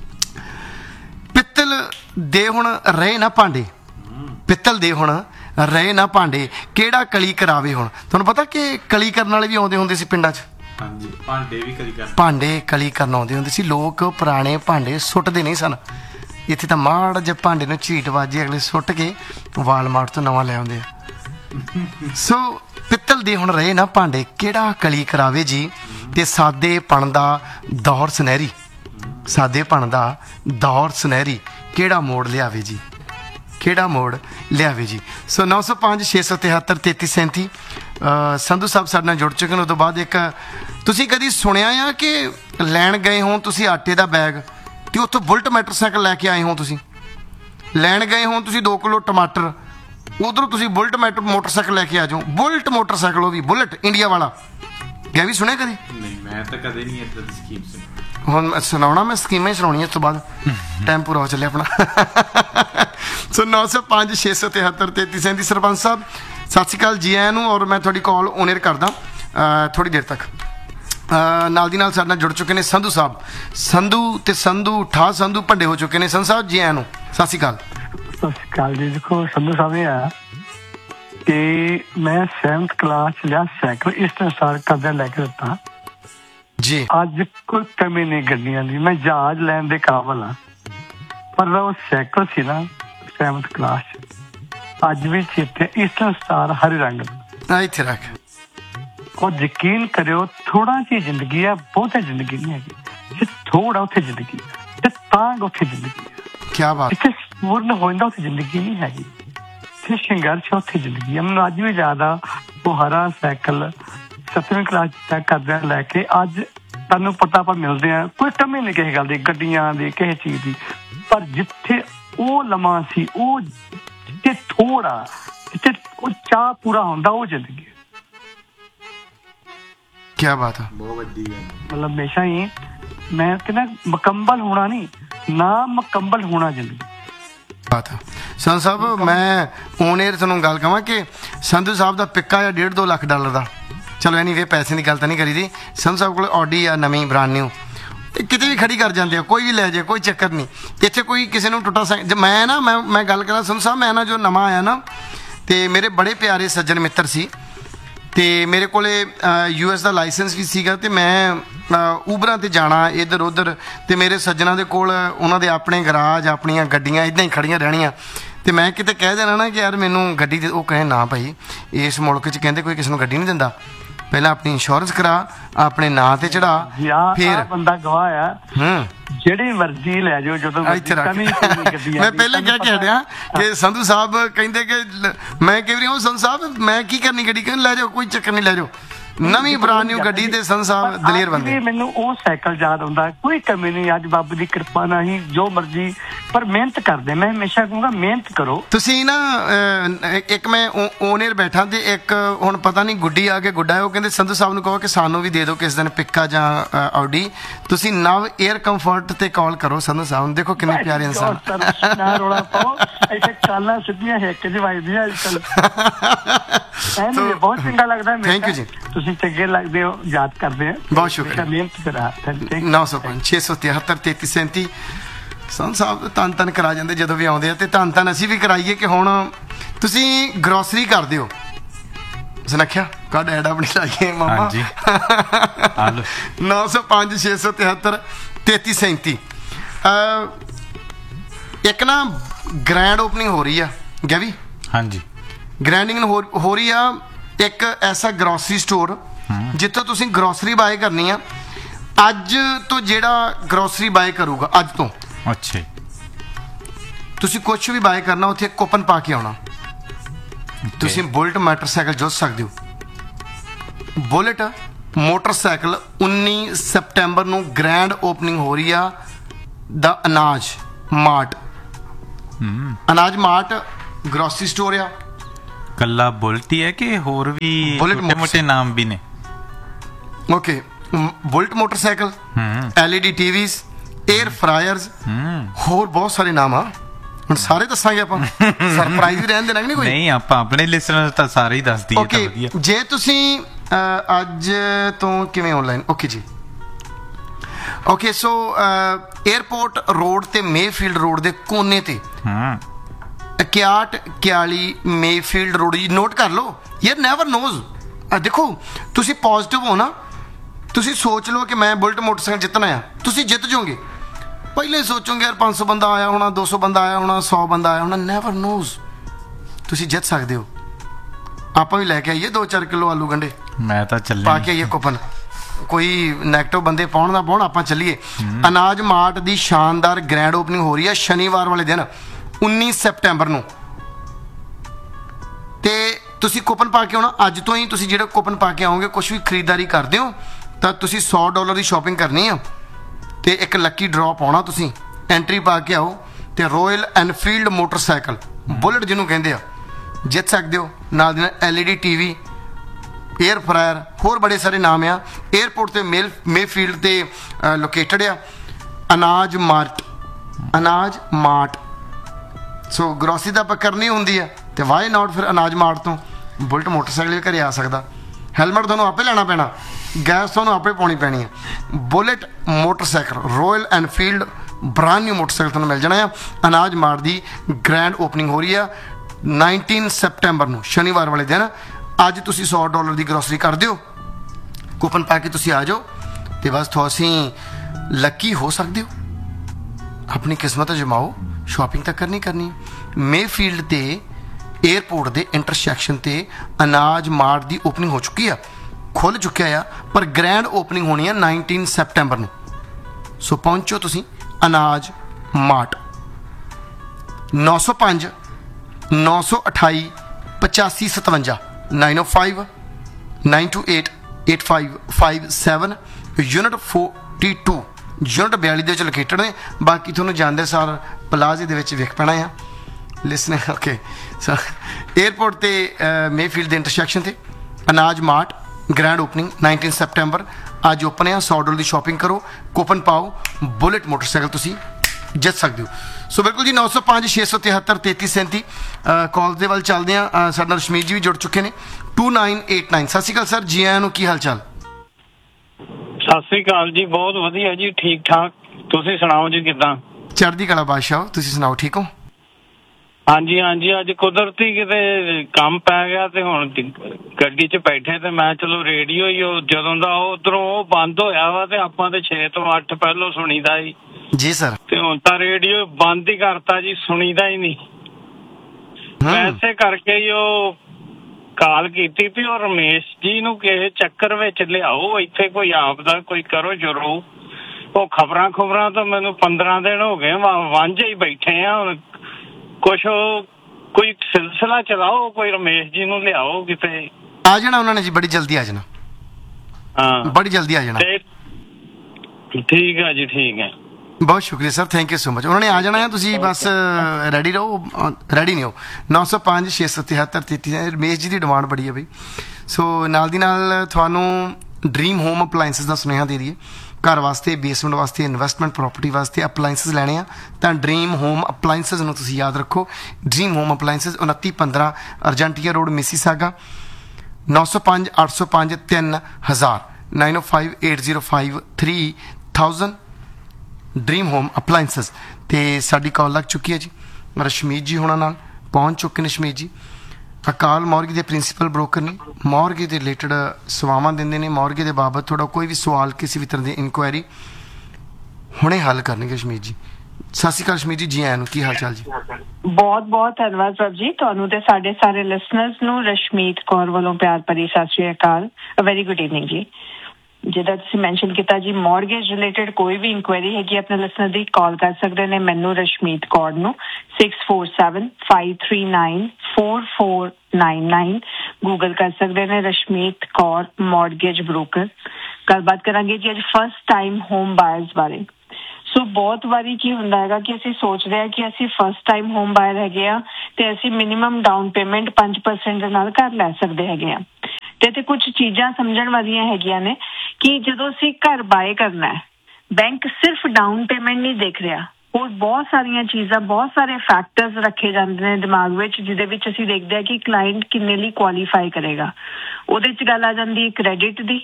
ਪਿੱਤਲ ਦੇ ਹੁਣ ਰਹੇ ਨਾ ਭਾਂਡੇ, ਪਿੱਤਲ ਦੇ ਹੁਣ ਰਹੇ ਨਾ ਭਾਂਡੇ, ਕਿਹੜਾ ਕਲੀ ਕਰਾਵੇ ਹੁਣ। ਤੁਹਾਨੂੰ ਪਤਾ ਕਿ ਕਲੀ ਕਰਨ ਵਾਲੇ ਵੀ ਆਉਂਦੇ ਹੁੰਦੇ ਸੀ ਪਿੰਡਾਂ 'ਚ, ਹਾਂਜੀ ਭਾਂਡੇ ਵੀ ਕਰੀ ਕਰ ਭਾਂਡੇ ਕਲੀ ਕਰਨ ਆਉਂਦੇ ਹੁੰਦੇ ਸੀ ਲੋਕ। ਪੁਰਾਣੇ ਭਾਂਡੇ ਸੁੱਟਦੇ ਨਹੀਂ ਸਨ। ਇੱਥੇ ਤਾਂ ਮਾੜਾ ਜਿਹੇ ਭਾਂਡੇ ਨੂੰ ਝੀਟ ਵਾਜੇ, ਅਗਲੇ ਸੁੱਟ ਕੇ ਵਾਲਮਾਰਟ ਤੋਂ ਨਵਾਂ ਲੈ ਆਉਂਦੇ ਆ। ਸੋ ਪਿੱਤਲ ਦੇ ਹੁਣ ਰਹੇ ਨਾ ਭਾਂਡੇ, ਕਿਹੜਾ ਕਲੀ ਕਰਾਵੇ ਜੀ। ਤੇ ਸਾਦੇਪਣ ਦਾ ਦੌਰ ਸੁਨਹਿਰੀ, ਸਾਦੇਪਣ ਦਾ ਦੌਰ ਸੁਨਹਿਰੀ, ਕਿਹੜਾ ਮੋੜ ਲਿਆਵੇ ਜੀ, ਕਿਹੜਾ ਮੋੜ ਲਿਆਵੇ ਜੀ। ਸੋ ਨੌ ਸੌ ਪੰਜ ਛੇ ਸੌ ਤਿਹੱਤਰ ਤੇਤੀ ਸੈਂਤੀ ਸੰਧੂ ਸਾਹਿਬ ਸਾਡੇ ਨਾਲ ਜੁੜ ਚੁੱਕੇ ਨੇ। ਉਹ ਤੋਂ ਬਾਅਦ ਇੱਕ, ਤੁਸੀਂ ਕਦੀ ਸੁਣਿਆ ਆ ਕਿ ਲੈਣ ਗਏ ਹੋ ਤੁਸੀਂ ਆਟੇ ਦਾ ਬੈਗ ਤੇ ਉੱਥੋਂ ਬੁਲਟ ਮੋਟਰਸਾਈਕਲ ਲੈ ਕੇ ਆਏ ਹੋ, ਤੁਸੀਂ ਲੈਣ ਗਏ ਹੋ ਤੁਸੀਂ ਦੋ ਕਿਲੋ ਟਮਾਟਰ, ਉਧਰੋਂ ਤੁਸੀਂ ਬੁਲਟ ਮੋਟਰਸਾਈਕਲ ਲੈ ਕੇ ਆ ਜਾਓ, ਬੁਲਟ ਮੋਟਰਸਾਈਕਲ, ਉਹ ਵੀ ਬੁਲਟ ਇੰਡੀਆ ਵਾਲਾ। ਇਹ ਵੀ ਸੁਣਿਆ ਕਦੀ? ਨਹੀਂ ਮੈਂ ਤਾਂ ਕਦੇ ਨਹੀਂ ਏਦਾਂ ਦੀ ਸਕੀਮ ਸੁਣੀ। ਹੁਣ ਮੈਂ ਸੁਣਾਉਣਾ, ਮੈਂ ਸਕੀਮਾਂ ਹੀ ਸੁਣਾਉਣੀਆਂ ਇਸ ਤੋਂ ਬਾਅਦ, ਟਾਈਮ ਪੂਰਾ ਹੋ ਚੱਲਿਆ ਆਪਣਾ। ਸੋ ਨੌ ਸੌ ਪੰਜ ਛੇ ਸੌ ਤਿਹੱਤਰ ਤੇਤੀ ਸੈਂਤੀ। ਸਰਪੰਚ ਸਾਹਿਬ ਸਤਿ ਸ਼੍ਰੀ ਅਕਾਲ ਜੀ ਆਇਆਂ ਨੂੰ। ਔਰ ਮੈਂ ਤੁਹਾਡੀ ਕਾਲ ਔਨ ਏਅਰ ਕਰਦਾ ਥੋੜ੍ਹੀ ਦੇਰ ਤੱਕ। ਨਾਲ ਦੀ ਨਾਲ ਸਾਡੇ ਨਾਲ ਜੁੜ ਚੁੱਕੇ ਨੇ ਸੰਧੂ ਸਾਹਿਬ, ਸੰਧੂ ਤੇ ਸੰਧੂ ਠਾ ਸੰਧੂ ਭੰਡੇ ਹੋ ਚੁੱਕੇ ਨੇ। ਸੰਧੂ ਸਾਹਿਬ ਜੀ ਆਇਆਂ ਨੂੰ, ਸਤਿ ਸ਼੍ਰੀ ਅਕਾਲ। ਸਤਿ ਸ਼੍ਰੀ ਅਕਾਲ ਜੀ। ਦੇਖੋ ਸੰਧੂ ਸਾਹਿਬ, ਇਹ ਆ ਕਿ ਮੈਂ ਸੈਵਨਥ ਕਲਾਸ ਚ ਲਿਆ ਸਾਈਕਲ, ਇਸ ਤਰ੍ਹਾਂ ਸਟਾਰਟ ਕਰਦਿਆਂ ਲੈ ਕੇ ਦਿੱਤਾ ਜੀ। ਅੱਜ ਕੋਈ ਕਮੀ ਨਹੀਂ ਗੱਡੀਆਂ ਦੀ, ਮੈਂ ਜਹਾਜ਼ ਲੈਣ ਦੇ ਕਾਬਲ ਹਾਂ। ਪਰ ਉਹ ਸਾਈਕਲ ਸੀ ਨਾ ਸੈਵਨਥ ਕਲਾਸ ਚ, ਅੱਜ ਵੀ ਚੇਤੇ, ਇਸ ਤਰ੍ਹਾਂ ਸਟਾਰ ਹਰੇ ਰੰਗ ਦਾ। ਆ ਇੱਥੇ ਰੱਖ, ਔਰ ਯਕੀਨ ਕਰਿਓ ਥੋੜਾ ਜਿਹੀ ਜ਼ਿੰਦਗੀ ਆ, ਬਹੁਤੀ ਜ਼ਿੰਦਗੀ ਨਹੀਂ ਹੈਗੀ। ਜੇ ਥੋੜਾ ਉੱਥੇ ਜ਼ਿੰਦਗੀ ਤੇ ਤਾਂ ਉੱਥੇ ਜ਼ਿੰਦਗੀ ਕੀ ਬਾਤ। ਇੱਥੇ ਪੂਰਨ ਹੋ ਜਾਂਦਾ, ਉੱਥੇ ਜ਼ਿੰਦਗੀ ਨਹੀਂ ਹੈਗੀ। ਇੱਥੇ ਸੰਘਰਸ਼, ਉੱਥੇ ਜ਼ਿੰਦਗੀ ਆ। ਮੈਨੂੰ ਅੱਜ ਵੀ ਯਾਦ ਆ ਉਹ ਹਰਾ ਸਾਈਕਲ ਸੱਤਵੀਂ ਕਲਾਸ ਤੱਕ ਕਰਦਿਆਂ ਲੈ ਕੇ ਅੱਜ ਤੁਹਾਨੂੰ ਪਤਾ ਆਪਾਂ ਮਿਲਦੇ ਆ, ਕੋਈ ਕਮੀ ਨਹੀਂ ਕਿਸੇ ਗੱਲ ਦੀ, ਗੱਡੀਆਂ ਦੀ, ਕਿਸੇ ਚੀਜ਼ ਦੀ। ਪਰ ਜਿੱਥੇ ਉਹ ਲਮਾ ਸੀ, ਉਹ ਜਿੱਥੇ ਥੋੜਾ, ਜਿੱਥੇ ਉਹ ਚਾਹ ਪੂਰਾ ਹੁੰਦਾ, ਉਹ ਜ਼ਿੰਦਗੀ। ਕੀ ਬਾਤ ਹੈ, ਬਹੁਤ ਵੱਡੀ ਗੱਲ। ਮਤਲਬ ਹਮੇਸ਼ਾ ਹੀ ਮੈਂ ਕਹਿੰਦਾ ਮੁਕੰਮਲ ਹੋਣਾ ਨਹੀਂ, ਨਾ ਮੁਕੰਮਲ ਹੋਣਾ ਜ਼ਿੰਦਗੀ। ਬਾਤ ਹੈ ਸੰਧੂ ਸਾਹਿਬ, ਮੈਂ ਔਨ 에ਅਰ ਤੁਹਾਨੂੰ ਗੱਲ ਕਹਾਂ ਕਿ ਸੰਧੂ ਸਾਹਿਬ ਦਾ ਪਿੱਕਾ ਆ ਡੇਢ ਦੋ ਲੱਖ ਡਾਲਰ ਦਾ। ਚਲੋ ਐਨੀਵੇ ਪੈਸੇ ਦੀ ਗੱਲ ਤਾਂ ਨਹੀਂ ਕਰੀਦੀ। ਸੰਧੂ ਸਾਹਿਬ ਕੋਲ ਆਡੀ ਆ ਨਵੀਂ ਬ੍ਰਾਂਡ ਨਿਊ, ਕਿਤੇ ਵੀ ਖੜੀ ਕਰ ਜਾਂਦੇ ਆ, ਕੋਈ ਵੀ ਲੈ ਜਾਏ, ਕੋਈ ਚੱਕਰ ਨਹੀਂ। ਇੱਥੇ ਕੋਈ ਕਿਸੇ ਨੂੰ ਟੁੱਟਾ ਸਾਂ ਮੈਂ ਨਾ ਮੈਂ ਮੈਂ ਗੱਲ ਕਰਾਂ ਸੰਧੂ ਸਾਹਿਬ, ਮੈਂ ਨਾ ਜੋ ਨਵਾਂ ਆਇਆ ਨਾ, ਤੇ ਮੇਰੇ ਬੜੇ ਪਿਆਰੇ ਸੱਜਣ ਮਿੱਤਰ ਸੀ, ਤੇ ਮੇਰੇ ਕੋਲੇ ਯੂ ਐਸ ਦਾ ਲਾਇਸੈਂਸ ਵੀ ਸੀਗਾ, ਤੇ ਮੈਂ ਊਬਰਾਂ ਤੇ ਜਾਣਾ ਇੱਧਰ ਉੱਧਰ, ਤੇ ਮੇਰੇ ਸੱਜਣਾਂ ਦੇ ਕੋਲ ਉਹਨਾਂ ਦੇ ਆਪਣੇ ਗਰਾਜ, ਆਪਣੀਆਂ ਗੱਡੀਆਂ ਇੱਦਾਂ ਹੀ ਖੜੀਆਂ ਰਹਿਣੀਆਂ। ਤੇ ਮੈਂ ਕਿਤੇ ਕਹਿ ਦੇਣਾ ਨਾ ਕਿ ਯਾਰ ਮੈਨੂੰ ਗੱਡੀ ਦੇ, ਉਹ ਕਹੇ ਨਾ ਭਾਈ ਇਸ ਮੁਲਕ 'ਚ ਕਹਿੰਦੇ ਕੋਈ ਕਿਸੇ ਨੂੰ ਗੱਡੀ ਨਹੀਂ ਦਿੰਦਾ, ਪਹਿਲਾਂ ਆਪਣੀ ਇੰਸ਼ੋਰੈਂਸ ਕਰਾ, ਆਪਣੇ ਨਾਂ ਤੇ ਚੜਾ, ਫਿਰ ਬੰਦਾ ਗਵਾਹ ਆ। ਹੂੰ ਜਿਹੜੀ ਮਰਜ਼ੀ ਲੈ ਜਾਓ, ਜਦੋਂ ਇੱਥੇ ਰੱਖ। ਮੈਂ ਪਹਿਲਾਂ ਕਹਿ ਕੇ ਹਟਿਆ ਕਿ ਸੰਧੂ ਸਾਹਿਬ ਕਹਿੰਦੇ ਕਿ ਮੈਂ ਕਈ ਵਾਰੀ ਉਹ ਸੰਧੂ ਸਾਹਿਬ ਮੈਂ ਕੀ ਕਰਨੀ ਗੱਡੀ, ਕਹਿੰਦੇ ਲੈ ਜਾਓ, ਕੋਈ ਚੱਕਰ ਨਹੀਂ, ਲੈ ਜਾਓ। ਨਵੀਂ ਬ੍ਰਾਂਡ ਨਿਊ ਗੱਡੀ ਤੇ ਸੰਧੂ ਸਾਹਿਬ ਦਲੇਰ ਬੰਦੇ। ਮੈਨੂੰ ਉਹ ਸਾਈਕਲ ਯਾਦ ਆਉਂਦਾ, ਕੋਈ ਕਮੀ ਨਹੀਂ, ਅੱਜ ਬਾਬੂ ਦੀ ਕਿਰਪਾ ਨਾਲ ਹੀ ਜੋ ਮਰਜ਼ੀ, ਪਰ ਮਿਹਨਤ ਕਰਦੇ। ਮੈਂ ਹਮੇਸ਼ਾ ਕਹੂੰਗਾ ਮਿਹਨਤ ਕਰੋ ਤੁਸੀਂ ਨਾ। ਇੱਕ ਮੈਂ ਔਨ 에ਅਰ ਬੈਠਾ ਤੇ ਇੱਕ ਹੁਣ ਪਤਾ ਨਹੀਂ ਗੁੱਡੀ ਆ ਕੇ ਗੁੱਡਾ, ਉਹ ਕਹਿੰਦੇ ਸੰਧੂ ਸਾਹਿਬ ਨੂੰ ਕਹੋ ਕਿ ਸਾਨੂੰ ਵੀ ਦੇ ਦਿਓ ਕਿਸ ਦਿਨ ਪਿੱਕਾ ਜਾਂ ਆਡੀ। ਤੁਸੀਂ ਨਵ 에ਅਰ ਕੰਫਰਟ ਤੇ ਕਾਲ ਕਰੋ ਸੰਧੂ ਸਾਹਿਬ ਨੂੰ, ਦੇਖੋ ਕਿੰਨੇ ਪਿਆਰੇ ਇਨਸਾਨ। ਨਾ ਰੋਲਾ ਪਾਓ, ਇੱਥੇ ਕਾਲਾਂ ਸਿੱਧੀਆਂ ਹਿੱਕ ਚ ਵੱਜਦੀਆਂ ਅੱਜ ਕੱਲ੍ਹ। ਬਹੁਤ ਚੰਗਾ ਲੱਗਦਾ। ਥੈਂਕ ਯੂ ਜੀ, ਤੁਸੀਂ ਚੰਗੇ ਲੱਗਦੇ ਹੋ, ਯਾਦ ਕਰਦੇ ਆ। ਬਹੁਤ ਸ਼ੁਕਰੀਆ। ਮਿਹਨਤ ਕਰਾ। ਨੌ ਸੌ ਪੰਜ ਛੇ ਸੌ ਤਿਹੱਤਰ ਤੇਤੀ ਸੈਂਤੀ ਸੰਧੂ ਸਾਹਿਬ ਤਨ ਤਨ ਕਰਾ ਜਾਂਦੇ ਜਦੋਂ ਵੀ ਆਉਂਦੇ ਆ, ਤੇ ਧੰਨ ਧੰਨ ਅਸੀਂ ਵੀ ਕਰਾਈਏ ਕਿ ਹੁਣ ਤੁਸੀਂ ਗਰੋਸਰੀ ਕਰਦੇ ਹੋ। ਸੁਨੱਖਿਆ ਕੱਢ ਐਡ ਆਪਣੀ ਲਾਈਏ ਮਾਮਾ। ਨੌ ਸੌ ਪੰਜ ਛੇ ਸੌ ਤਿਹੱਤਰ ਤੇਤੀ ਸੈਂਤੀ। ਇੱਕ ਨਾ ਗ੍ਰੈਂਡ ਓਪਨਿੰਗ ਹੋ ਰਹੀ ਆ ਗੈਵੀ। ਹਾਂਜੀ, ਗ੍ਰੈਂਡਿੰਗ ਹੋ ਹੋ ਰਹੀ ਆ ਇੱਕ ਐਸਾ ਗਰੋਸਰੀ ਸਟੋਰ ਜਿੱਥੋਂ ਤੁਸੀਂ ਗਰੋਸਰੀ ਬਾਏ ਕਰਨੀ ਆ। ਅੱਜ ਤੋਂ ਜਿਹੜਾ ਗਰੋਸਰੀ ਬਾਏ ਕਰੂਗਾ, ਅੱਜ ਤੋਂ ਅੱਛਾ ਤੁਸੀਂ ਕੁਝ ਵੀ ਬਾਏ ਕਰਨਾ, ਉੱਥੇ ਕੂਪਨ ਪਾ ਕੇ ਆਉਣਾ। ਤੁਸੀਂ ਬੁਲਟ ਮੋਟਰਸਾਈਕਲ ਜੁੱਝ ਸਕਦੇ ਹੋ। ਬੁਲਟ ਮੋਟਰਸਾਈਕਲ ਉੱਨੀ ਸਤੰਬਰ ਨੂੰ ਗ੍ਰੈਂਡ ਓਪਨਿੰਗ ਹੋ ਰਹੀ ਆ ਦਾ ਅਨਾਜ ਮਾਰਟ। ਅਨਾਜ ਮਾਰਟ ਗਰੋਸਰੀ ਸਟੋਰ ਆ। ਕੱਲਾ ਬੁਲਟ ਹੀ ਹੈ ਕਿ ਹੋਰ ਵੀ ਛੋਟੇ ਮੋਟੇ ਨਾਮ ਵੀ ਨੇ? Okay, bullet motorcycle, LED ਟੀਵੀਜ਼, air ਫਰਾਇਰਸ, ਹੋਰ ਬਹੁਤ ਸਾਰੇ ਨਾਮ ਆ। ਹੁਣ ਸਾਰੇ ਦੱਸਾਂਗੇ ਆਪਾਂ, ਸਰਪ੍ਰਾਈਜ਼ ਵੀ ਰਹਿਣ ਦੇਣਾ ਨਹੀਂ ਕੋਈ। ਨਹੀਂ, ਆਪਾਂ ਆਪਣੇ ਲਿਸਨਰ ਤਾਂ ਸਾਰੇ ਹੀ ਦੱਸ ਦਈਏ ਤਾਂ ਵਧੀਆ। ਜੇ ਤੁਸੀਂ ਅੱਜ ਤੋਂ ਕਿਵੇਂ ਆਨਲਾਈਨ, ਓਕੇ ਜੀ, ਓਕੇ ਸੋ 에ਅਰਪੋਰਟ ਰੋਡ ਤੇ ਮੇਫੀਲਡ ਰੋਡ ਦੇ ਕੋਨੇ ਤੇ ਇਕਾਹਠ ਇਕਤਾਲੀ ਮੇਫੀਲਡ ਰੋਡ, ਜੀ ਨੋਟ ਕਰ ਲਓ ਯਾਰ, ਨੈਵਰ ਨੋਜ਼। ਦੇਖੋ ਤੁਸੀਂ ਪੋਜ਼ਿਟਿਵ ਹੋ ਨਾ, ਤੁਸੀਂ ਸੋਚ ਲਓ ਕਿ ਮੈਂ ਬੁਲਟ ਮੋਟਰਸਾਈਕਲ ਜਿੱਤਣਾ ਆ, ਤੁਸੀਂ ਜਿੱਤ ਜਾਓਗੇ। ਪਹਿਲੇ ਸੋਚੋਗੇ ਯਾਰ ਪੰਜ ਸੌ ਬੰਦਾ ਆਇਆ ਹੋਣਾ, ਦੋ ਸੌ ਬੰਦਾ ਆਇਆ ਹੋਣਾ, ਸੌ ਬੰਦਾ ਆਇਆ ਹੋਣਾ, ਨੈਵਰ ਨੋਜ਼, ਤੁਸੀਂ ਜਿੱਤ ਸਕਦੇ ਹੋ। ਆਪਾਂ ਵੀ ਲੈ ਕੇ ਆਈਏ ਦੋ ਚਾਰ ਕਿਲੋ ਆਲੂ ਗੰਢੇ, ਮੈਂ ਤਾਂ ਚੱਲ ਪਾ ਕੇ ਆਈਏ ਕੂਪਨ, ਕੋਈ ਨੈਗੇਟਿਵ ਬੰਦੇ ਪਾਉਣ ਦਾ ਪਾਉਣ, ਆਪਾਂ ਚੱਲੀਏ। ਅਨਾਜ ਮਾਰਟ ਦੀ ਸ਼ਾਨਦਾਰ ਗ੍ਰੈਂਡ ਓਪਨਿੰਗ ਹੋ ਰਹੀ ਹੈ ਸ਼ਨੀਵਾਰ ਵਾਲੇ ਦਿਨ ਉੱਨੀ ਸਤੰਬਰ ਨੂੰ, ਤੇ ਤੁਸੀਂ ਕੂਪਨ ਪਾ ਕੇ ਆਉਣਾ। ਅੱਜ ਤੋਂ ਹੀ ਤੁਸੀਂ ਜਿਹੜੇ ਕੂਪਨ ਪਾ ਕੇ ਆਓਗੇ, ਕੁਝ ਵੀ ਖਰੀਦਦਾਰੀ ਕਰਦੇ ਹੋ ਤਾਂ ਤੁਸੀਂ ਸੌ ਡਾਲਰ ਦੀ ਸ਼ਾਪਿੰਗ ਕਰਨੀ ਆ, ਤੇ ਇੱਕ ਲੱਕੀ ਡਰਾਅ ਪਾਉਣਾ। ਤੁਸੀਂ ਐਂਟਰੀ ਪਾ ਕੇ ਆਓ ਤੇ ਰਾਇਲ ਐਨਫੀਲਡ ਮੋਟਰਸਾਈਕਲ, ਬੁਲਟ ਜਿਹਨੂੰ ਕਹਿੰਦੇ ਆ, ਜਿੱਤ ਸਕਦੇ ਹੋ। ਨਾਲ ਦੀ ਨਾਲ ਐਲਈਡੀ ਟੀਵੀ, 에ਅਰ ਫਰਾਇਰ, ਹੋਰ ਬੜੇ ਸਾਰੇ ਨਾਮ ਆ। 에ਅਰਪੋਰਟ ਤੇ ਮੇਲ ਮੇਫੀਲਡ ਤੇ ਲੋਕੇਟਡ ਆ ਅਨਾਜ ਮਾਰਟ। ਅਨਾਜ ਮਾਰਟ। ਸੋ ਗਰੋਸਰੀ ਤਾਂ ਆਪਾਂ ਕਰਨੀ ਹੁੰਦੀ ਆ, ਤੇ ਵਾਈ ਨਾਟ ਫਿਰ ਅਨਾਜ ਮਾਰਟ ਤੋਂ ਬੁਲਟ ਮੋਟਰਸਾਈਕਲ ਵੀ ਘਰੇ ਆ ਸਕਦਾ। ਹੈਲਮਟ ਤੁਹਾਨੂੰ ਆਪੇ ਲੈਣਾ ਪੈਣਾ, ਗੈਸ ਤੁਹਾਨੂੰ ਆਪੇ ਪਾਉਣੀ ਪੈਣੀ ਹੈ। Bullet motorcycle royal Enfield brand new motorcycle ਤੁਹਾਨੂੰ ਮਿਲ ਜਾਣਾ ਆ। ਅਨਾਜ ਮਾਰਟ ਦੀ ਗ੍ਰੈਂਡ ਓਪਨਿੰਗ ਹੋ ਰਹੀ ਆ ਉੱਨੀ ਸਤੰਬਰ ਨੂੰ, ਸ਼ਨੀਵਾਰ ਵਾਲੇ ਦਿਨ। ਅੱਜ ਤੁਸੀਂ ਸੌ ਡਾਲਰ ਦੀ ਗਰੋਸਰੀ ਕਰ ਦਿਓ, ਕੂਪਨ ਪਾ ਕੇ ਤੁਸੀਂ ਆ ਜਾਓ, ਤੇ ਬਸ ਤੁਸੀਂ ਲੱਕੀ ਹੋ ਸਕਦੇ ਹੋ। ਆਪਣੀ ਕਿਸਮਤ ਅਜਮਾਓ, ਸ਼ਾਪਿੰਗ ਤਾਂ ਕਰਨੀ ਕਰਨੀ। ਮੇਫੀਲਡ ਤੇ 에ਅਰਪੋਰਟ ਦੇ ਇੰਟਰਸੈਕਸ਼ਨ ਤੇ ਅਨਾਜ ਮਾਰਟ ਦੀ ਓਪਨਿੰਗ ਹੋ ਚੁੱਕੀ ਆ। ਖੁੱਲ ਚੁੱਕਿਆ ਆ, ਪਰ ਗ੍ਰੈਂਡ ਓਪਨਿੰਗ ਹੋਣੀ ਆ ਨਾਈਨਟੀਨ ਸੈਪਟੈਂਬਰ ਨੂੰ। ਸੋ ਪਹੁੰਚੋ ਤੁਸੀਂ ਅਨਾਜ ਮਾਰਟ। ਨੌ ਸੌ ਪੰਜ ਨੌ ਸੌ ਅਠਾਈ ਪਚਾਸੀ ਸਤਵੰਜਾ nine O five nine to eight eight five five seven unit forty to unit ਬਿਆਲੀ ਦੇ ਵਿੱਚ ਲੋਕੇਟਡ ਨੇ। ਬਾਕੀ ਤੁਹਾਨੂੰ ਜਾਂਦੇ ਸਾਰ ਪਲਾਜ਼ੇ ਦੇ ਵਿੱਚ ਵੇਖ ਪੈਣਾ ਆ ਲਿਸਨਿੰਗ। ਓਕੇ ਸੋ ਏਅਰਪੋਰਟ ਤੇ ਮੇਫੀਲਡ ਦੇ ਇੰਟਰਸੈਕਸ਼ਨ ਤੇ ਅਨਾਜ mart grand opening nineteen September ਅੱਜ ਓਪਨ ਆ। ਸੌ ਡਾਲਰ ਦੀ ਸ਼ਾਪਿੰਗ ਕਰੋ, ਕੂਪਨ ਪਾਓ, ਬੁਲਟ ਮੋਟਰਸਾਈਕਲ ਤੁਸੀਂ ਜਿੱਤ ਸਕਦੇ ਹੋ। ਸੋ ਬਿਲਕੁਲ ਜੀ ਨੌ ਸੌ ਪੰਜ ਛੇ ਸੌ ਤਿਹੱਤਰ ਤੇਤੀ ਸੈਂਤੀ ਕਾਲ ਦੇ ਵੱਲ ਚੱਲਦੇ ਹਾਂ। ਸਾਡੇ ਨਾਲ ਰਸ਼ਮੀਤ ਜੀ ਵੀ ਜੁੜ ਚੁੱਕੇ ਨੇ ਟੂ ਨਾਈਨ ਏਟ ਨਾਈਨ। ਸਤਿ ਸ਼੍ਰੀ ਅਕਾਲ ਸਰ, ਜੀ ਆਇਆਂ ਨੂੰ, ਕੀ ਹਾਲ ਚਾਲ? ਸਤਿ ਸ੍ਰੀ ਅਕਾਲ ਜੀ, ਬਹੁਤ ਵਧੀਆ ਜੀ, ਠੀਕ ਠਾਕ। ਤੁਸੀਂ ਸੁਣਾਓ ਜੀ ਕਿੱਦਾਂ? ਚੜ੍ਹਦੀ ਕਲਾ ਬਾਦਸ਼ਾਹ, ਤੁਸੀਂ ਸੁਣਾਓ ਠੀਕ ਹੋ? ਹਾਂਜੀ ਹਾਂਜੀ, ਅੱਜ ਕੁਦਰਤੀ ਕਿਤੇ ਕੰਮ ਪੈ ਗਿਆ ਤੇ ਹੁਣ ਗੱਡੀ 'ਚ ਬੈਠੇ ਤੇ ਮੈਂ ਚਲੋ ਰੇਡੀਓ ਹੀ ਜਦੋਂ ਦਾ ਉਧਰੋਂ ਉਹ ਬੰਦ ਹੋਇਆ ਵਾ ਤੇ ਆਪਾਂ ਤੇ ਛੇ ਤੋਂ ਅੱਠ ਪਹਿਲੋਂ ਸੁਣੀਦਾ ਸੀ ਜੀ ਸਰ, ਤੇ ਹੁਣ ਤਾਂ ਰੇਡੀਓ ਬੰਦ ਹੀ ਕਰਤਾ ਜੀ, ਸੁਣੀਦਾ ਹੀ ਨਹੀਂ। ਵੈਸੇ ਕਰਕੇ ਹੀ ਉਹ ਕਾਲ ਕੀਤੀ ਵੀ ਉਹ ਰਮੇਸ਼ ਜੀ ਨੂੰ ਕਿਸੇ ਚੱਕਰ ਵਿੱਚ ਲਿਆਓ, ਇੱਥੇ ਕੋਈ ਆਪ ਦਾ ਕੋਈ ਕਰੋ ਜ਼ਰੂਰ। ਉਹ ਖਬਰਾਂ ਖਬਰਾਂ ਤਾਂ ਮੈਨੂੰ ਪੰਦਰਾਂ ਦਿਨ ਹੋ ਗਏ ਵਾਂਝੇ ਹੀ ਬੈਠੇ ਆ। ਹੁਣ ਕੁਛ ਕੋਈ ਸਿਲਸਿਲਾ ਚਲਾਓ, ਕੋਈ ਰਮੇਸ਼ ਜੀ ਨੂੰ ਲਿਆਓ ਕਿਤੇ। ਆ ਜਾਣਾ ਉਹਨਾਂ ਨੇ ਜੀ, ਬੜੀ ਜਲਦੀ ਆ ਜਾਣਾ। ਹਾਂ, ਬੜੀ ਜਲਦੀ ਆ ਜਾਣਾ। ਠੀਕ ਹੈ ਜੀ, ਠੀਕ ਹੈ, ਬਹੁਤ ਸ਼ੁਕਰੀਆ sir, thank you so much. ਉਹਨਾਂ ਨੇ ਆ ਜਾਣਾ ਹੈ, ਤੁਸੀਂ ਬਸ ਰੈਡੀ ਰਹੋ। ਰੈਡੀ ਨਹੀਂ ਹੋ। ਨੌ ਸੌ ਪੰਜ ਛੇ ਸੌ ਤਿਹੱਤਰ ਤੇਤੀ ਰਮੇਸ਼ ਜੀ ਦੀ ਡਿਮਾਂਡ ਬੜੀ ਹੈ ਬਈ। ਸੋ ਨਾਲ ਦੀ ਨਾਲ ਤੁਹਾਨੂੰ ਡ੍ਰੀਮ ਹੋਮ ਅਪਲਾਇੰਸਿਸ ਦਾ ਸੁਨੇਹਾ ਦੇ ਦਈਏ। ਘਰ ਵਾਸਤੇ, ਬੇਸਮੈਂਟ ਵਾਸਤੇ, ਇਨਵੈਸਟਮੈਂਟ ਪ੍ਰੋਪਰਟੀ ਵਾਸਤੇ ਅਪਲਾਇੰਸਿਸ ਲੈਣੇ ਆ ਤਾਂ ਡ੍ਰੀਮ ਹੋਮ ਅਪਲਾਇੰਸਿਸ ਨੂੰ ਤੁਸੀਂ ਯਾਦ ਰੱਖੋ। ਡ੍ਰੀਮ ਹੋਮ ਅਪਲਾਇੰਸਿਸ ਉਨੱਤੀ ਪੰਦਰਾਂ ਅਰਜੈਂਟੀਆ ਰੋਡ ਮਿਸੀਸਾਗਾ। ਨੌ ਸੌ ਪੰਜ ਅੱਠ ਸੌ ਪੰਜ ਤਿੰਨ ਹਜ਼ਾਰ ਨਾਈਨ ਓ five eight zero five three thousand dream home appliances. ਤੇ ਸਾਡੀ ਕਾਲ ਲੱਗ ਚੁੱਕੀ ਹੈ ਜੀ, ਰਸ਼ਮੀਤ ਜੀ ਹੋਣਾ ਨਾਲ ਪਹੁੰਚ ਚੁੱਕੇ ਨੇ। ਰਸ਼ਮੀਤ ਜੀ ਅਕਾਲ ਮੌਰਗੇ ਦੇ ਪ੍ਰਿੰਸੀਪਲ ਬ੍ਰੋਕਰ ਨੇ, ਮੌਰਗੇ ਦੇ ਰਿਲੇਟਡ ਸੇਵਾਵਾਂ ਦਿੰਦੇ ਨੇ। ਮੌਰਗੇ ਦੇ ਬਾਬਤ ਤੁਹਾਡਾ ਕੋਈ ਵੀ ਸਵਾਲ, ਕਿਸੇ ਵੀ ਤਰ੍ਹਾਂ ਦੀ ਇਨਕੁਆਇਰੀ ਹੁਣੇ ਹੱਲ ਕਰਨਗੇ ਰਸ਼ਮੀਤ ਜੀ। ਸਤਿ ਸ਼੍ਰੀ ਅਕਾਲ ਰਸ਼ਮੀਤ ਜੀ, ਜੀ ਆਇਆਂ ਨੂੰ, ਕੀ ਹਾਲ ਚਾਲ ਜੀ? ਬਹੁਤ ਬਹੁਤ ਧੰਨਵਾਦ ਪ੍ਰਭ ਜੀ, ਤੁਹਾਨੂੰ ਤੇ ਸਾਡੇ ਸਾਰੇ ਲਿਸਨਰਸ ਨੂੰ ਰਸ਼ਮੀਤ ਕੌਰ ਵੱਲੋਂ ਪਿਆਰ ਭਰੀ ਸਤਿ ਸ਼੍ਰੀ ਅਕਾਲ। ਵੈਰੀ ਗੁੱਡ ਈਵਨਿੰਗ ਜੀ। ਜਿੱਦਾਂ ਤੁਸੀਂ ਮੈਂਸ਼ਨ ਕੀਤਾ ਜੀ, ਮੌਰਗੇਜ ਰਿਲੇਟਡ ਕੋਈ ਵੀ ਇਨਕੁਆਇਰੀ ਹੈਗੀ ਆਪਣੇ ਲਿਸਨਰ ਦੀ, ਕਾਲ ਕਰ ਸਕਦੇ ਨੇ ਮੈਨੂੰ ਰਸ਼ਮੀਤ ਕੌਰ ਨੂੰ six four seven five three nine four four nine nine. Google ਕਰ ਸਕਦੇ ਨੇ ਰਸ਼ਮੀਤ ਕੌਰ ਮੌਰਗੇਜ ਬ੍ਰੋਕਰ। ਗੱਲਬਾਤ ਕਰਾਂਗੇ ਜੀ ਅੱਜ ਫਸਟ ਟਾਈਮ ਹੋਮ ਬਾਇਰਸ ਬਾਰੇ। ਸੋ ਬਹੁਤ ਵਾਰੀ ਕੀ ਹੁੰਦਾ ਹੈਗਾ ਕਿ ਅਸੀਂ ਸੋਚਦੇ ਹਾਂ ਕਿ ਅਸੀਂ ਫਸਟ ਟਾਈਮ ਹੋਮ ਬਾਇਰ ਹੈਗੇ ਆ ਤੇ ਅਸੀਂ ਮਿਨੀਮਮ ਡਾਊਨ ਪੇਮੈਂਟ ਪੰਜ ਪਰਸੈਂਟ ਦੇ ਨਾਲ ਘਰ ਲੈ ਸਕਦੇ ਹੈਗੇ ਆ। ਤੇ ਤੇ ਕੁਝ ਚੀਜ਼ਾਂ ਸਮਝਣ ਵਾਲੀਆਂ ਹੈਗੀਆਂ ਨੇ ਕਿ ਜਦੋਂ ਅਸੀਂ ਘਰ ਬਾਏ ਕਰਨਾ ਹੈ, ਬੈਂਕ ਸਿਰਫ ਡਾਊਨ ਪੇਮੈਂਟ ਨਹੀਂ ਦੇਖ ਰਿਹਾ, ਹੋਰ ਬਹੁਤ ਸਾਰੀਆਂ ਚੀਜ਼ਾਂ, ਬਹੁਤ ਸਾਰੇ ਫੈਕਟਰਸ ਰੱਖੇ ਜਾਂਦੇ ਨੇ ਦਿਮਾਗ ਵਿੱਚ, ਜਿਹਦੇ ਵਿੱਚ ਅਸੀਂ ਦੇਖਦੇ ਹਾਂ ਕਿ ਕਲਾਇੰਟ ਕਿੰਨੇ ਲਈ ਕੁਆਲੀਫਾਈ ਕਰੇਗਾ। ਉਹਦੇ 'ਚ ਗੱਲ ਆ ਜਾਂਦੀ ਹੈ ਕ੍ਰੈਡਿਟ ਦੀ,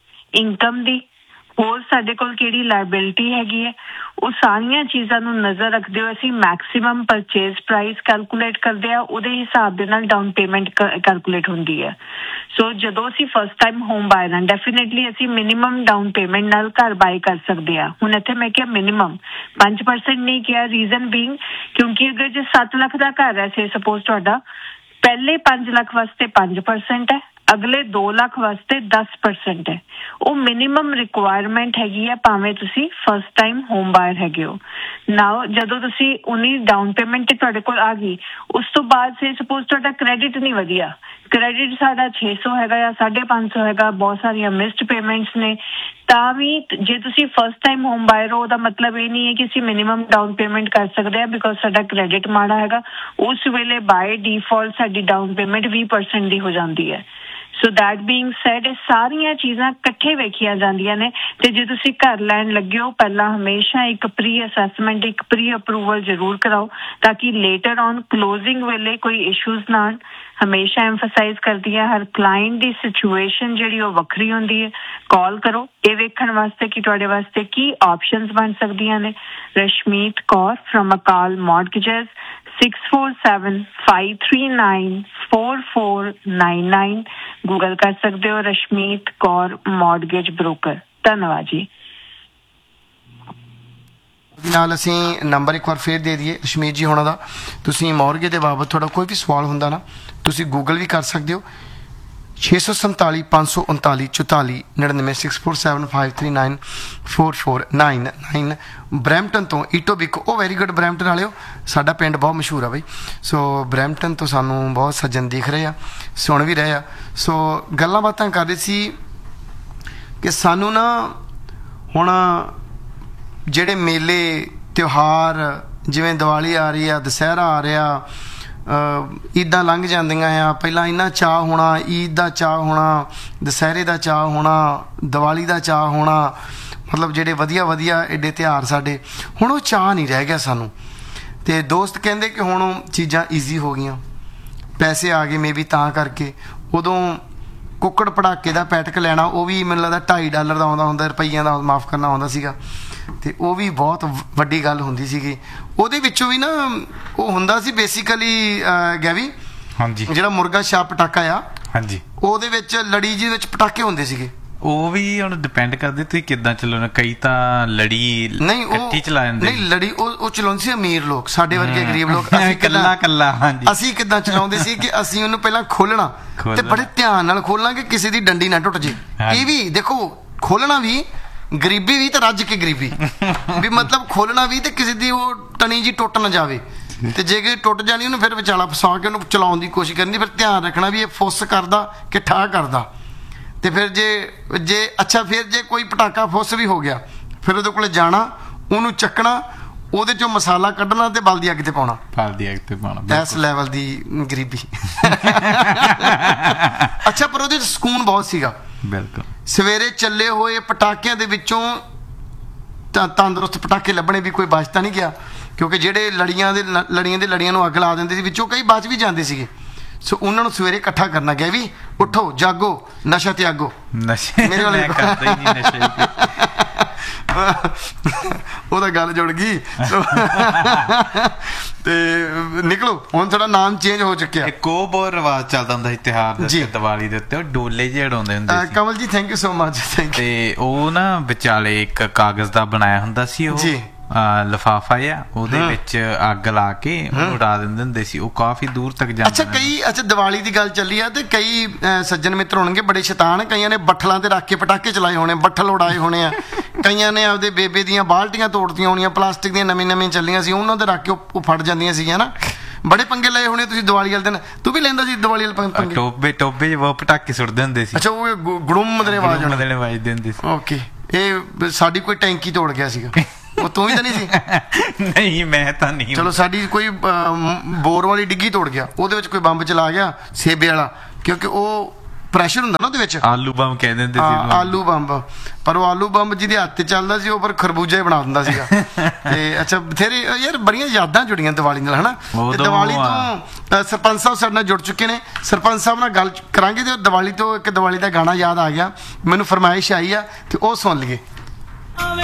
ਇਨਕਮ ਦੀ, ਹੋਰ ਸਾਡੇ ਕੋਲ ਕਿਹੜੀ ਲਾਇਬਿਲਿਟੀ ਹੈਗੀ ਹੈ। ਉਹ ਸਾਰੀਆਂ ਚੀਜ਼ਾਂ ਨੂੰ ਨਜ਼ਰ ਰੱਖਦੇ ਹੋਏ ਅਸੀਂ ਮੈਕਸਿਮਮ ਪਰਚੇਜ਼ ਪ੍ਰਾਈਸ ਕੈਲਕੂਲੇਟ ਕਰਦੇ ਆ, ਉਹਦੇ ਹਿਸਾਬ ਦੇ ਨਾਲ ਡਾਊਨ ਪੇਮੈਂਟ ਕੈਲਕੂਲੇਟ ਹੁੰਦੀ ਹੈ। ਸੋ ਜਦੋਂ ਅਸੀਂ ਫਸਟ ਟਾਈਮ ਹੋਮ ਬਾਇਰ ਹਾਂ, ਡੈਫੀਨੇਟਲੀ ਅਸੀਂ ਮਿਨੀਮਮ ਡਾਊਨ ਪੇਮੈਂਟ ਨਾਲ ਘਰ ਬਾਏ ਕਰ ਸਕਦੇ ਆ। ਹੁਣ ਇੱਥੇ ਮੈਂ ਕਿਹਾ ਮਿਨੀਮਮ ਪੰਜ ਪਰਸੈਂਟ ਨਹੀਂ ਕਿਹਾ, ਰੀਜ਼ਨ ਬੀਇੰਗ ਕਿਉਂਕਿ ਅਗਰ ਜੇ ਸੱਤ ਲੱਖ ਦਾ ਘਰ ਹੈ, ਸੇ ਸਪੋਜ਼ ਤੁਹਾਡਾ ਪਹਿਲੇ ਪੰਜ ਲੱਖ ਵਾਸਤੇ ਪੰਜ ਪਰਸੈਂਟ ਹੈ, ਅਗਲੇ ਦੋ ਲੱਖ ਵਾਸਤੇ ਦਸ ਪਰਸੈਂਟ ਹੈ। ਉਹ ਮਿਨੀਮਮ ਰਿਕੁਆਇਰਮੈਂਟ ਹੈਗੀ ਹੈ ਭਾਵੇਂ ਤੁਸੀਂ ਫਸਟ ਟਾਈਮ ਹੋਮ ਬਾਇਰ ਹੈਗੇ ਹੋ। ਨਾਓ ਜਦੋਂ ਤੁਸੀਂ ਉਨੀ ਡਾਊਨ ਪੇਮੈਂਟ ਤੁਹਾਡੇ ਕੋਲ ਆ ਗਈ, ਉਸ ਤੋਂ ਬਾਅਦ ਸੇ ਸਪੋਜ਼ ਤੁਹਾਡਾ ਕ੍ਰੈਡਿਟ ਨਹੀਂ ਵਧੀਆ, ਕ੍ਰੈਡਿਟ ਸਾਡਾ ਛੇ ਸੌ ਹੈਗਾ ਜਾਂ ਸਾਢੇ ਪੰਜ ਸੌ ਹੈਗਾ, ਬਹੁਤ ਸਾਰੀਆਂ ਮਿਸਡ ਪੇਮੈਂਟਸ ਨੇ, ਤਾਂ ਵੀ ਜੇ ਤੁਸੀਂ ਫਸਟ ਟਾਈਮ ਹੋਮ ਬਾਇਰ ਹੋ ਉਹਦਾ ਮਤਲਬ ਇਹ ਨਹੀਂ ਹੈ ਕਿ ਅਸੀਂ ਮਿਨੀਮਮ ਡਾਊਨ ਪੇਮੈਂਟ ਕਰ ਸਕਦੇ ਹਾਂ ਬਿਕੋਜ਼ ਸਾਡਾ ਕ੍ਰੈਡਿਟ ਮਾੜਾ ਹੈਗਾ। ਉਸ ਵੇਲੇ ਬਾਏ ਡਿਫਾਲਟ ਸਾਡੀ ਡਾਊਨ ਪੇਮੈਂਟ ਵੀਹ ਪਰਸੈਂਟ ਦੀ ਹੋ ਜਾਂਦੀ ਹੈ। ਸੋ ਦੈਟ ਬੀਇੰਗ ਸੈਡ, ਇਹ ਸਾਰੀਆਂ ਚੀਜ਼ਾਂ ਇਕੱਠੇ ਵੇਖੀਆਂ ਜਾਂਦੀਆਂ ਨੇ। ਤੇ ਜੇ ਤੁਸੀਂ ਘਰ ਲੈਣ ਲੱਗੇ ਹੋ, ਪਹਿਲਾਂ ਹਮੇਸ਼ਾ ਇੱਕ ਪ੍ਰੀ ਅਸੈਸਮੈਂਟ, ਇੱਕ ਪ੍ਰੀ ਅਪਰੂਵਲ ਜ਼ਰੂਰ ਕਰਾਓ ਤਾਂ ਕਿ ਲੇਟਰ ਔਨ ਕਲੋਜ਼ਿੰਗ ਵੇਲੇ ਕੋਈ ਇਸ਼ੂਜ਼ ਨਾ ਆਉਣ। ਹਮੇਸ਼ਾ ਐਮਫਸਾਈਜ਼ ਕਰਦੀ ਹੈ, ਹਰ ਕਲਾਇੰਟ ਦੀ ਸਿਚੁਏਸ਼ਨ ਜਿਹੜੀ ਉਹ ਵੱਖਰੀ ਹੁੰਦੀ ਹੈ। ਕਾਲ ਕਰੋ ਇਹ ਵੇਖਣ ਵਾਸਤੇ ਕਿ ਤੁਹਾਡੇ ਵਾਸਤੇ ਕੀ ਆਪਸ਼ਨਸ ਬਣ ਸਕਦੀਆਂ ਨੇ। ਰਸ਼ਮੀਤ ਕੌਰ ਫਰਮ ਅਕਾਲ ਮੌਰਗੇਜਸ six four seven five three nine four four nine nine. Google ਕਰ ਸਕਦੇ ਹੋ ਰਸ਼ਮੀਤ ਕੌਰ ਮੌਰਗੇਜ ਬ੍ਰੋਕਰ। ਧੰਨਵਾਦ ਜੀ। ਨਾਲ ਅਸੀਂ ਨੰਬਰ ਇੱਕ ਵਾਰ ਫੇਰ ਦੇ ਦਈਏ ਰਸ਼ਮੀਤ ਜੀ ਹੋਣਾ ਦਾ। ਤੁਸੀਂ ਮੌਰਗੇ ਦੇ ਬਾਬਤ ਤੁਹਾਡਾ ਕੋਈ ਵੀ ਸਵਾਲ ਹੁੰਦਾ ਨਾ, ਤੁਸੀਂ ਗੂਗਲ ਵੀ ਕਰ ਸਕਦੇ ਹੋ। ਛੇ ਸੌ ਸੰਤਾਲੀ ਪੰਜ ਸੌ ਉਨਤਾਲੀ ਚੁਤਾਲੀ ਨੜਿਨਵੇਂ six four seven five three nine four four nine nine Brampton ਤੋਂ ਈਟੋਬਿਕੋ। ਉਹ ਵੈਰੀ ਗੁੱਡ ਬਰੈਂਪਟਨ ਵਾਲਿਓ, ਸਾਡਾ ਪਿੰਡ ਬਹੁਤ ਮਸ਼ਹੂਰ ਆ ਬਈ। ਸੋ ਬਰੈਂਪਟਨ ਤੋਂ ਸਾਨੂੰ ਬਹੁਤ ਸੱਜਣ ਦਿਖ ਰਹੇ ਆ, ਸੁਣ ਵੀ ਰਹੇ ਆ। ਸੋ ਗੱਲਾਂ ਬਾਤਾਂ ਕਰਦੇ ਸੀ ਕਿ ਸਾਨੂੰ ਨਾ ਹੁਣ ਜਿਹੜੇ ਮੇਲੇ ਤਿਉਹਾਰ ਜਿਵੇਂ ਦੀਵਾਲੀ ਆ ਰਹੀ ਆ, ਦੁਸਹਿਰਾ ਆ ਰਿਹਾ, ਈਦਾਂ ਲੰਘ ਜਾਂਦੀਆਂ ਆ। ਪਹਿਲਾਂ ਇੰਨਾ ਚਾਅ ਹੋਣਾ, ਈਦ ਦਾ ਚਾਅ ਹੋਣਾ, ਦੁਸਹਿਰੇ ਦਾ ਚਾਅ ਹੋਣਾ, ਦੀਵਾਲੀ ਦਾ ਚਾਅ ਹੋਣਾ, ਮਤਲਬ ਜਿਹੜੇ ਵਧੀਆ ਵਧੀਆ ਐਡੇ ਤਿਉਹਾਰ ਸਾਡੇ, ਹੁਣ ਉਹ ਚਾਅ ਨਹੀਂ ਰਹਿ ਗਿਆ ਸਾਨੂੰ। ਅਤੇ ਦੋਸਤ ਕਹਿੰਦੇ ਕਿ ਹੁਣ ਚੀਜ਼ਾਂ ਈਜ਼ੀ ਹੋ ਗਈਆਂ, ਪੈਸੇ ਆ ਗਏ, ਮੇ ਵੀ ਤਾਂ ਕਰਕੇ। ਉਦੋਂ ਕੁੱਕੜ ਪਟਾਕੇ ਦਾ ਪੈਟਕ ਲੈਣਾ ਉਹ ਵੀ ਮੈਨੂੰ ਲੱਗਦਾ ਢਾਈ ਡਾਲਰ ਦਾ ਆਉਂਦਾ ਹੁੰਦਾ, ਰੁਪਈਆਂ ਦਾ ਮਾਫ਼ ਕਰਨਾ ਆਉਂਦਾ ਸੀਗਾ, ਅਤੇ ਉਹ ਵੀ ਬਹੁਤ ਵੱਡੀ ਗੱਲ ਹੁੰਦੀ ਸੀਗੀ। ਉਹਦੇ ਵਿੱਚੋਂ ਵੀ ਨਾ ਉਹ ਹੁੰਦਾ ਸੀ ਬੇਸਿਕਲੀ ਗੈਵੀ, ਹਾਂਜੀ, ਜਿਹੜਾ ਮੁਰਗਾ ਛਾਪ ਪਟਾਕਾ ਆ, ਹਾਂਜੀ, ਉਹਦੇ ਵਿੱਚ ਲੜੀ ਜਿਹਦੇ ਵਿੱਚ ਪਟਾਕੇ ਹੁੰਦੇ ਸੀਗੇ। ਉਹ ਵੀ ਹੁਣ ਡਿਪੈਂਡ ਕਰਦੇ ਤੁਸੀਂ ਕਿੱਦਾਂ ਚਲਾਉਣਾ। ਕਈ ਤਾਂ ਲੜੀ ਨਹੀਂ ਉਹ ਚਲਾ ਜਾਂਦੇ, ਨਹੀਂ ਲੜੀ ਉਹ ਉਹ ਚਲਾਉਂਦੇ ਸੀ ਅਮੀਰ ਲੋਕ, ਸਾਡੇ ਵਰਗੇ ਗਰੀਬ ਲੋਕ। ਅਸੀਂ ਕੱਲਾ ਕੱਲਾ, ਹਾਂਜੀ, ਅਸੀਂ ਕਿੱਦਾਂ ਚਲਾਉਂਦੇ ਸੀ ਕਿ ਅਸੀਂ ਉਹਨੂੰ ਪਹਿਲਾਂ ਖੋਲਣਾ ਤੇ ਬੜੇ ਧਿਆਨ ਨਾਲ ਖੋਲਾਂਗੇ, ਕਿਸੇ ਦੀ ਡੰਡੀ ਨਾ ਟੁੱਟ ਜੇ। ਇਹ ਵੀ ਦੇਖੋ, ਖੋਲਣਾ ਵੀ ਗਰੀਬੀ ਵੀ ਤੇ ਰੱਜ ਕੇ ਗਰੀਬੀ ਵੀ, ਮਤਲਬ ਖੋਲਣਾ ਵੀ ਤੇ ਕਿਸੇ ਦੀ ਉਹ ਟਣੀ ਜੀ ਟੁੱਟ ਨਾ ਜਾਵੇ, ਤੇ ਜੇ ਕਿ ਟੁੱਟ ਜਾਣੀ ਉਹਨੂੰ ਫਿਰ ਵਿਚਾਲਾ ਫਸਾ ਕੇ ਉਹਨੂੰ ਚਲਾਉਣ ਦੀ ਕੋਸ਼ਿਸ਼ ਕਰਨੀ। ਫਿਰ ਧਿਆਨ ਰੱਖਣਾ ਵੀ ਇਹ ਫੁੱਸ ਕਰਦਾ ਕਿ ਠਾਹ ਕਰਦਾ। ਤੇ ਫਿਰ ਜੇ ਜੇ ਅੱਛਾ ਫਿਰ ਜੇ ਕੋਈ ਪਟਾਕਾ ਫੁੱਸ ਵੀ ਹੋ ਗਿਆ, ਫਿਰ ਉਹਦੇ ਕੋਲ ਜਾਣਾ, ਉਹਨੂੰ ਚੱਕਣਾ, ਉਹਦੇ ਚੋਂ ਮਸਾਲਾ ਕੱਢਣਾ ਤੇ ਬਲਦੀ ਅੱਗ ਤੇ ਪਾਉਣਾ, ਬਲਦੀ ਅੱਗ ਤੇ ਪਾਉਣਾ। ਇਸ ਲੈਵਲ ਦੀ ਗਰੀਬੀ। ਅੱਛਾ, ਪਰ ਉਹਦੇ 'ਚ ਸਕੂਨ ਬਹੁਤ ਸੀਗਾ। ਬਿਲਕੁਲ, ਸਵੇਰੇ ਚੱਲੇ ਹੋਏ ਪਟਾਕਿਆਂ ਦੇ ਵਿੱਚੋਂ ਤਾਂ ਤੰਦਰੁਸਤ ਪਟਾਕੇ ਲੱਭਣੇ ਵੀ ਕੋਈ ਬਚਦਾ ਨਹੀਂ ਗਿਆ, ਕਿਉਂਕਿ ਜਿਹੜੇ ਲੜੀਆਂ ਦੇ ਲੜੀਆਂ ਦੇ ਲੜੀਆਂ ਨੂੰ ਅੱਗ ਲਾ ਦਿੰਦੇ ਸੀ, ਵਿੱਚੋਂ ਕਈ ਬਚ ਵੀ ਜਾਂਦੇ ਸੀਗੇ। ਸੋ ਉਹਨਾਂ ਨੂੰ ਸਵੇਰੇ ਇਕੱਠਾ ਕਰਨਾ ਗਿਆ ਵੀ, ਉੱਠੋ ਜਾਗੋ, ਨਸ਼ਾ ਤਿਆਗੋ। ਨਸ਼ੇ ਮੇਰੇ ਵਾਲੇ ਕਰਦਾ ਹੀ ਨਹੀਂ ਨਸ਼ੇ ਉਹਦਾ ਗੱਲ ਜੁੜ ਗਈ। ਤੇ ਨਿਕਲੋ, ਹੁਣ ਥੋੜਾ ਨਾਮ ਚੇਂਜ ਹੋ ਚੁੱਕਿਆ। ਇੱਕ ਉਹ ਬਹੁਤ ਰਿਵਾਜ ਚੱਲਦਾ ਹੁੰਦਾ ਸੀ ਤਿਉਹਾਰ ਦੇ ਉੱਤੇ, ਦੀਵਾਲੀ ਦੇ ਉੱਤੇ, ਉਹ ਡੋਲੇ ਜਿਹੇ ਉਡਾਉਂਦੇ ਹੁੰਦੇ ਸੀ। Kamal ji thank you so much. ਤੇ ਉਹ ਨਾ ਵਿਚਾਲੇ ਇੱਕ ਕਾਗਜ਼ ਦਾ ਬਣਾਇਆ ਹੁੰਦਾ ਸੀ, ਉਹ ਲਿਫਾਫਾ ਆ, ਉਹਦੇ ਵਿੱਚ ਅੱਗ ਲਾ ਕੇ ਉਹਨੂੰ ਉਡਾ ਦਿੰਦੇ ਹੁੰਦੇ ਸੀ, ਉਹ ਕਾਫੀ ਦੂਰ ਤੱਕ ਜਾਂਦਾ। ਅੱਛਾ, ਕਈ ਅੱਛਾ ਦੀਵਾਲੀ ਦੀ ਗੱਲ ਚੱਲੀ ਆ, ਤੇ ਕਈ ਸੱਜਣ ਮਿੱਤਰ ਹੋਣਗੇ ਬੜੇ ਸ਼ੈਤਾਨ, ਕਈਆਂ ਨੇ ਬੱਠਲਾਂ ਤੇ ਰੱਖ ਕੇ ਪਟਾਕੇ ਚਲਾਏ ਹੋਣੇ, ਬੱਠਲ ਉਡਾਏ ਹੋਣੇ ਆ। ਕਈਆਂ ਨੇ ਆਪਦੇ ਬੇਬੇ ਦੀਆਂ ਬਾਲਟੀਆਂ ਤੋੜਦੀਆਂ ਹੋਣੀਆਂ, ਪਲਾਸਟਿਕ ਦੀਆਂ ਨਵੀਂ ਨਵੀਂ ਚੱਲੀਆਂ ਸੀ, ਉਹਨਾਂ ਤੇ ਰੱਖ ਕੇ ਉਹ ਫਟ ਜਾਂਦੀਆਂ ਸੀਗੀਆਂ ਨਾ। ਬੜੇ ਪੰਗੇ ਲਏ ਹੋਣੇ ਤੁਸੀਂ ਦੀਵਾਲੀ ਵਾਲੇ ਦਿਨ। ਤੂੰ ਵੀ ਲੈਂਦਾ ਸੀ ਦੀਵਾਲੀ ਵਾਲੇ ਪੰਗੇ? ਟੋਬੇ ਟੋਬੇ ਜਿਹੇ ਪਟਾਕੇ ਸੁੱਟਦੇ ਹੁੰਦੇ ਸੀ। ਅੱਛਾ, ਉਹ ਗੜੁੰਮ ਦੇ ਆਵਾਜ਼ ਵੱਜਦੇ ਹੁੰਦੇ ਸੀ। ਓਕੇ, ਇਹ ਸਾਡੀ ਕੋਈ ਟੈਂਕੀ ਤੋੜ ਗਿਆ ਸੀਗਾ। ਉਹ ਤੂੰ ਵੀ ਤਾਂ ਨਹੀਂ ਸੀ? ਨਹੀਂ, ਮੈਂ ਤਾਂ ਨਹੀਂ। ਚਲੋ, ਸਾਡੀ ਕੋਈ ਬੋਰ ਵਾਲੀ ਡਿੱਗੀ ਤੋੜ ਗਿਆ, ਉਹਦੇ ਵਿੱਚ ਕੋਈ ਬੰਬ ਚਲਾ ਗਿਆ ਸੇਬੇ ਵਾਲਾ, ਕਿਉਂਕਿ ਉਹ ਪ੍ਰੈਸ਼ਰ ਹੁੰਦਾ ਨਾ ਉਹਦੇ ਵਿੱਚ। ਆਲੂ ਬੰਬ ਕਹਿ ਦਿੰਦੇ ਸੀ। ਆਲੂ ਬੰਬ, ਪਰ ਉਹ ਆਲੂ ਬੰਬ ਜਿਹਦੇ ਹੱਥ 'ਤੇ ਚੱਲਦਾ ਸੀ, ਉਹ ਪਰ ਖਰਬੂਜਾ ਹੀ ਬਣਾ ਦਿੰਦਾ ਸੀਗਾ। ਤੇ ਅੱਛਾ, ਬਥੇਰੇ ਯਾਰ ਬੜੀਆਂ ਯਾਦਾਂ ਜੁੜੀਆਂ ਦੀਵਾਲੀ ਨਾਲ, ਹਨਾ। ਦੀਵਾਲੀ ਤੋਂ ਸਰਪੰਚ ਸਾਹਿਬ ਸਾਡੇ ਨਾਲ ਜੁੜ ਚੁੱਕੇ ਨੇ, ਸਰਪੰਚ ਸਾਹਿਬ ਨਾਲ ਗੱਲ ਕਰਾਂਗੇ। ਤੇ ਦੀਵਾਲੀ ਤੋਂ ਇੱਕ ਦੀਵਾਲੀ ਦਾ ਗਾਣਾ ਯਾਦ ਆ ਗਿਆ ਮੈਨੂੰ, ਫਰਮਾਇਸ਼ ਆਈ ਆ, ਤੇ ਉਹ ਸੁਣ ਲਈਏ।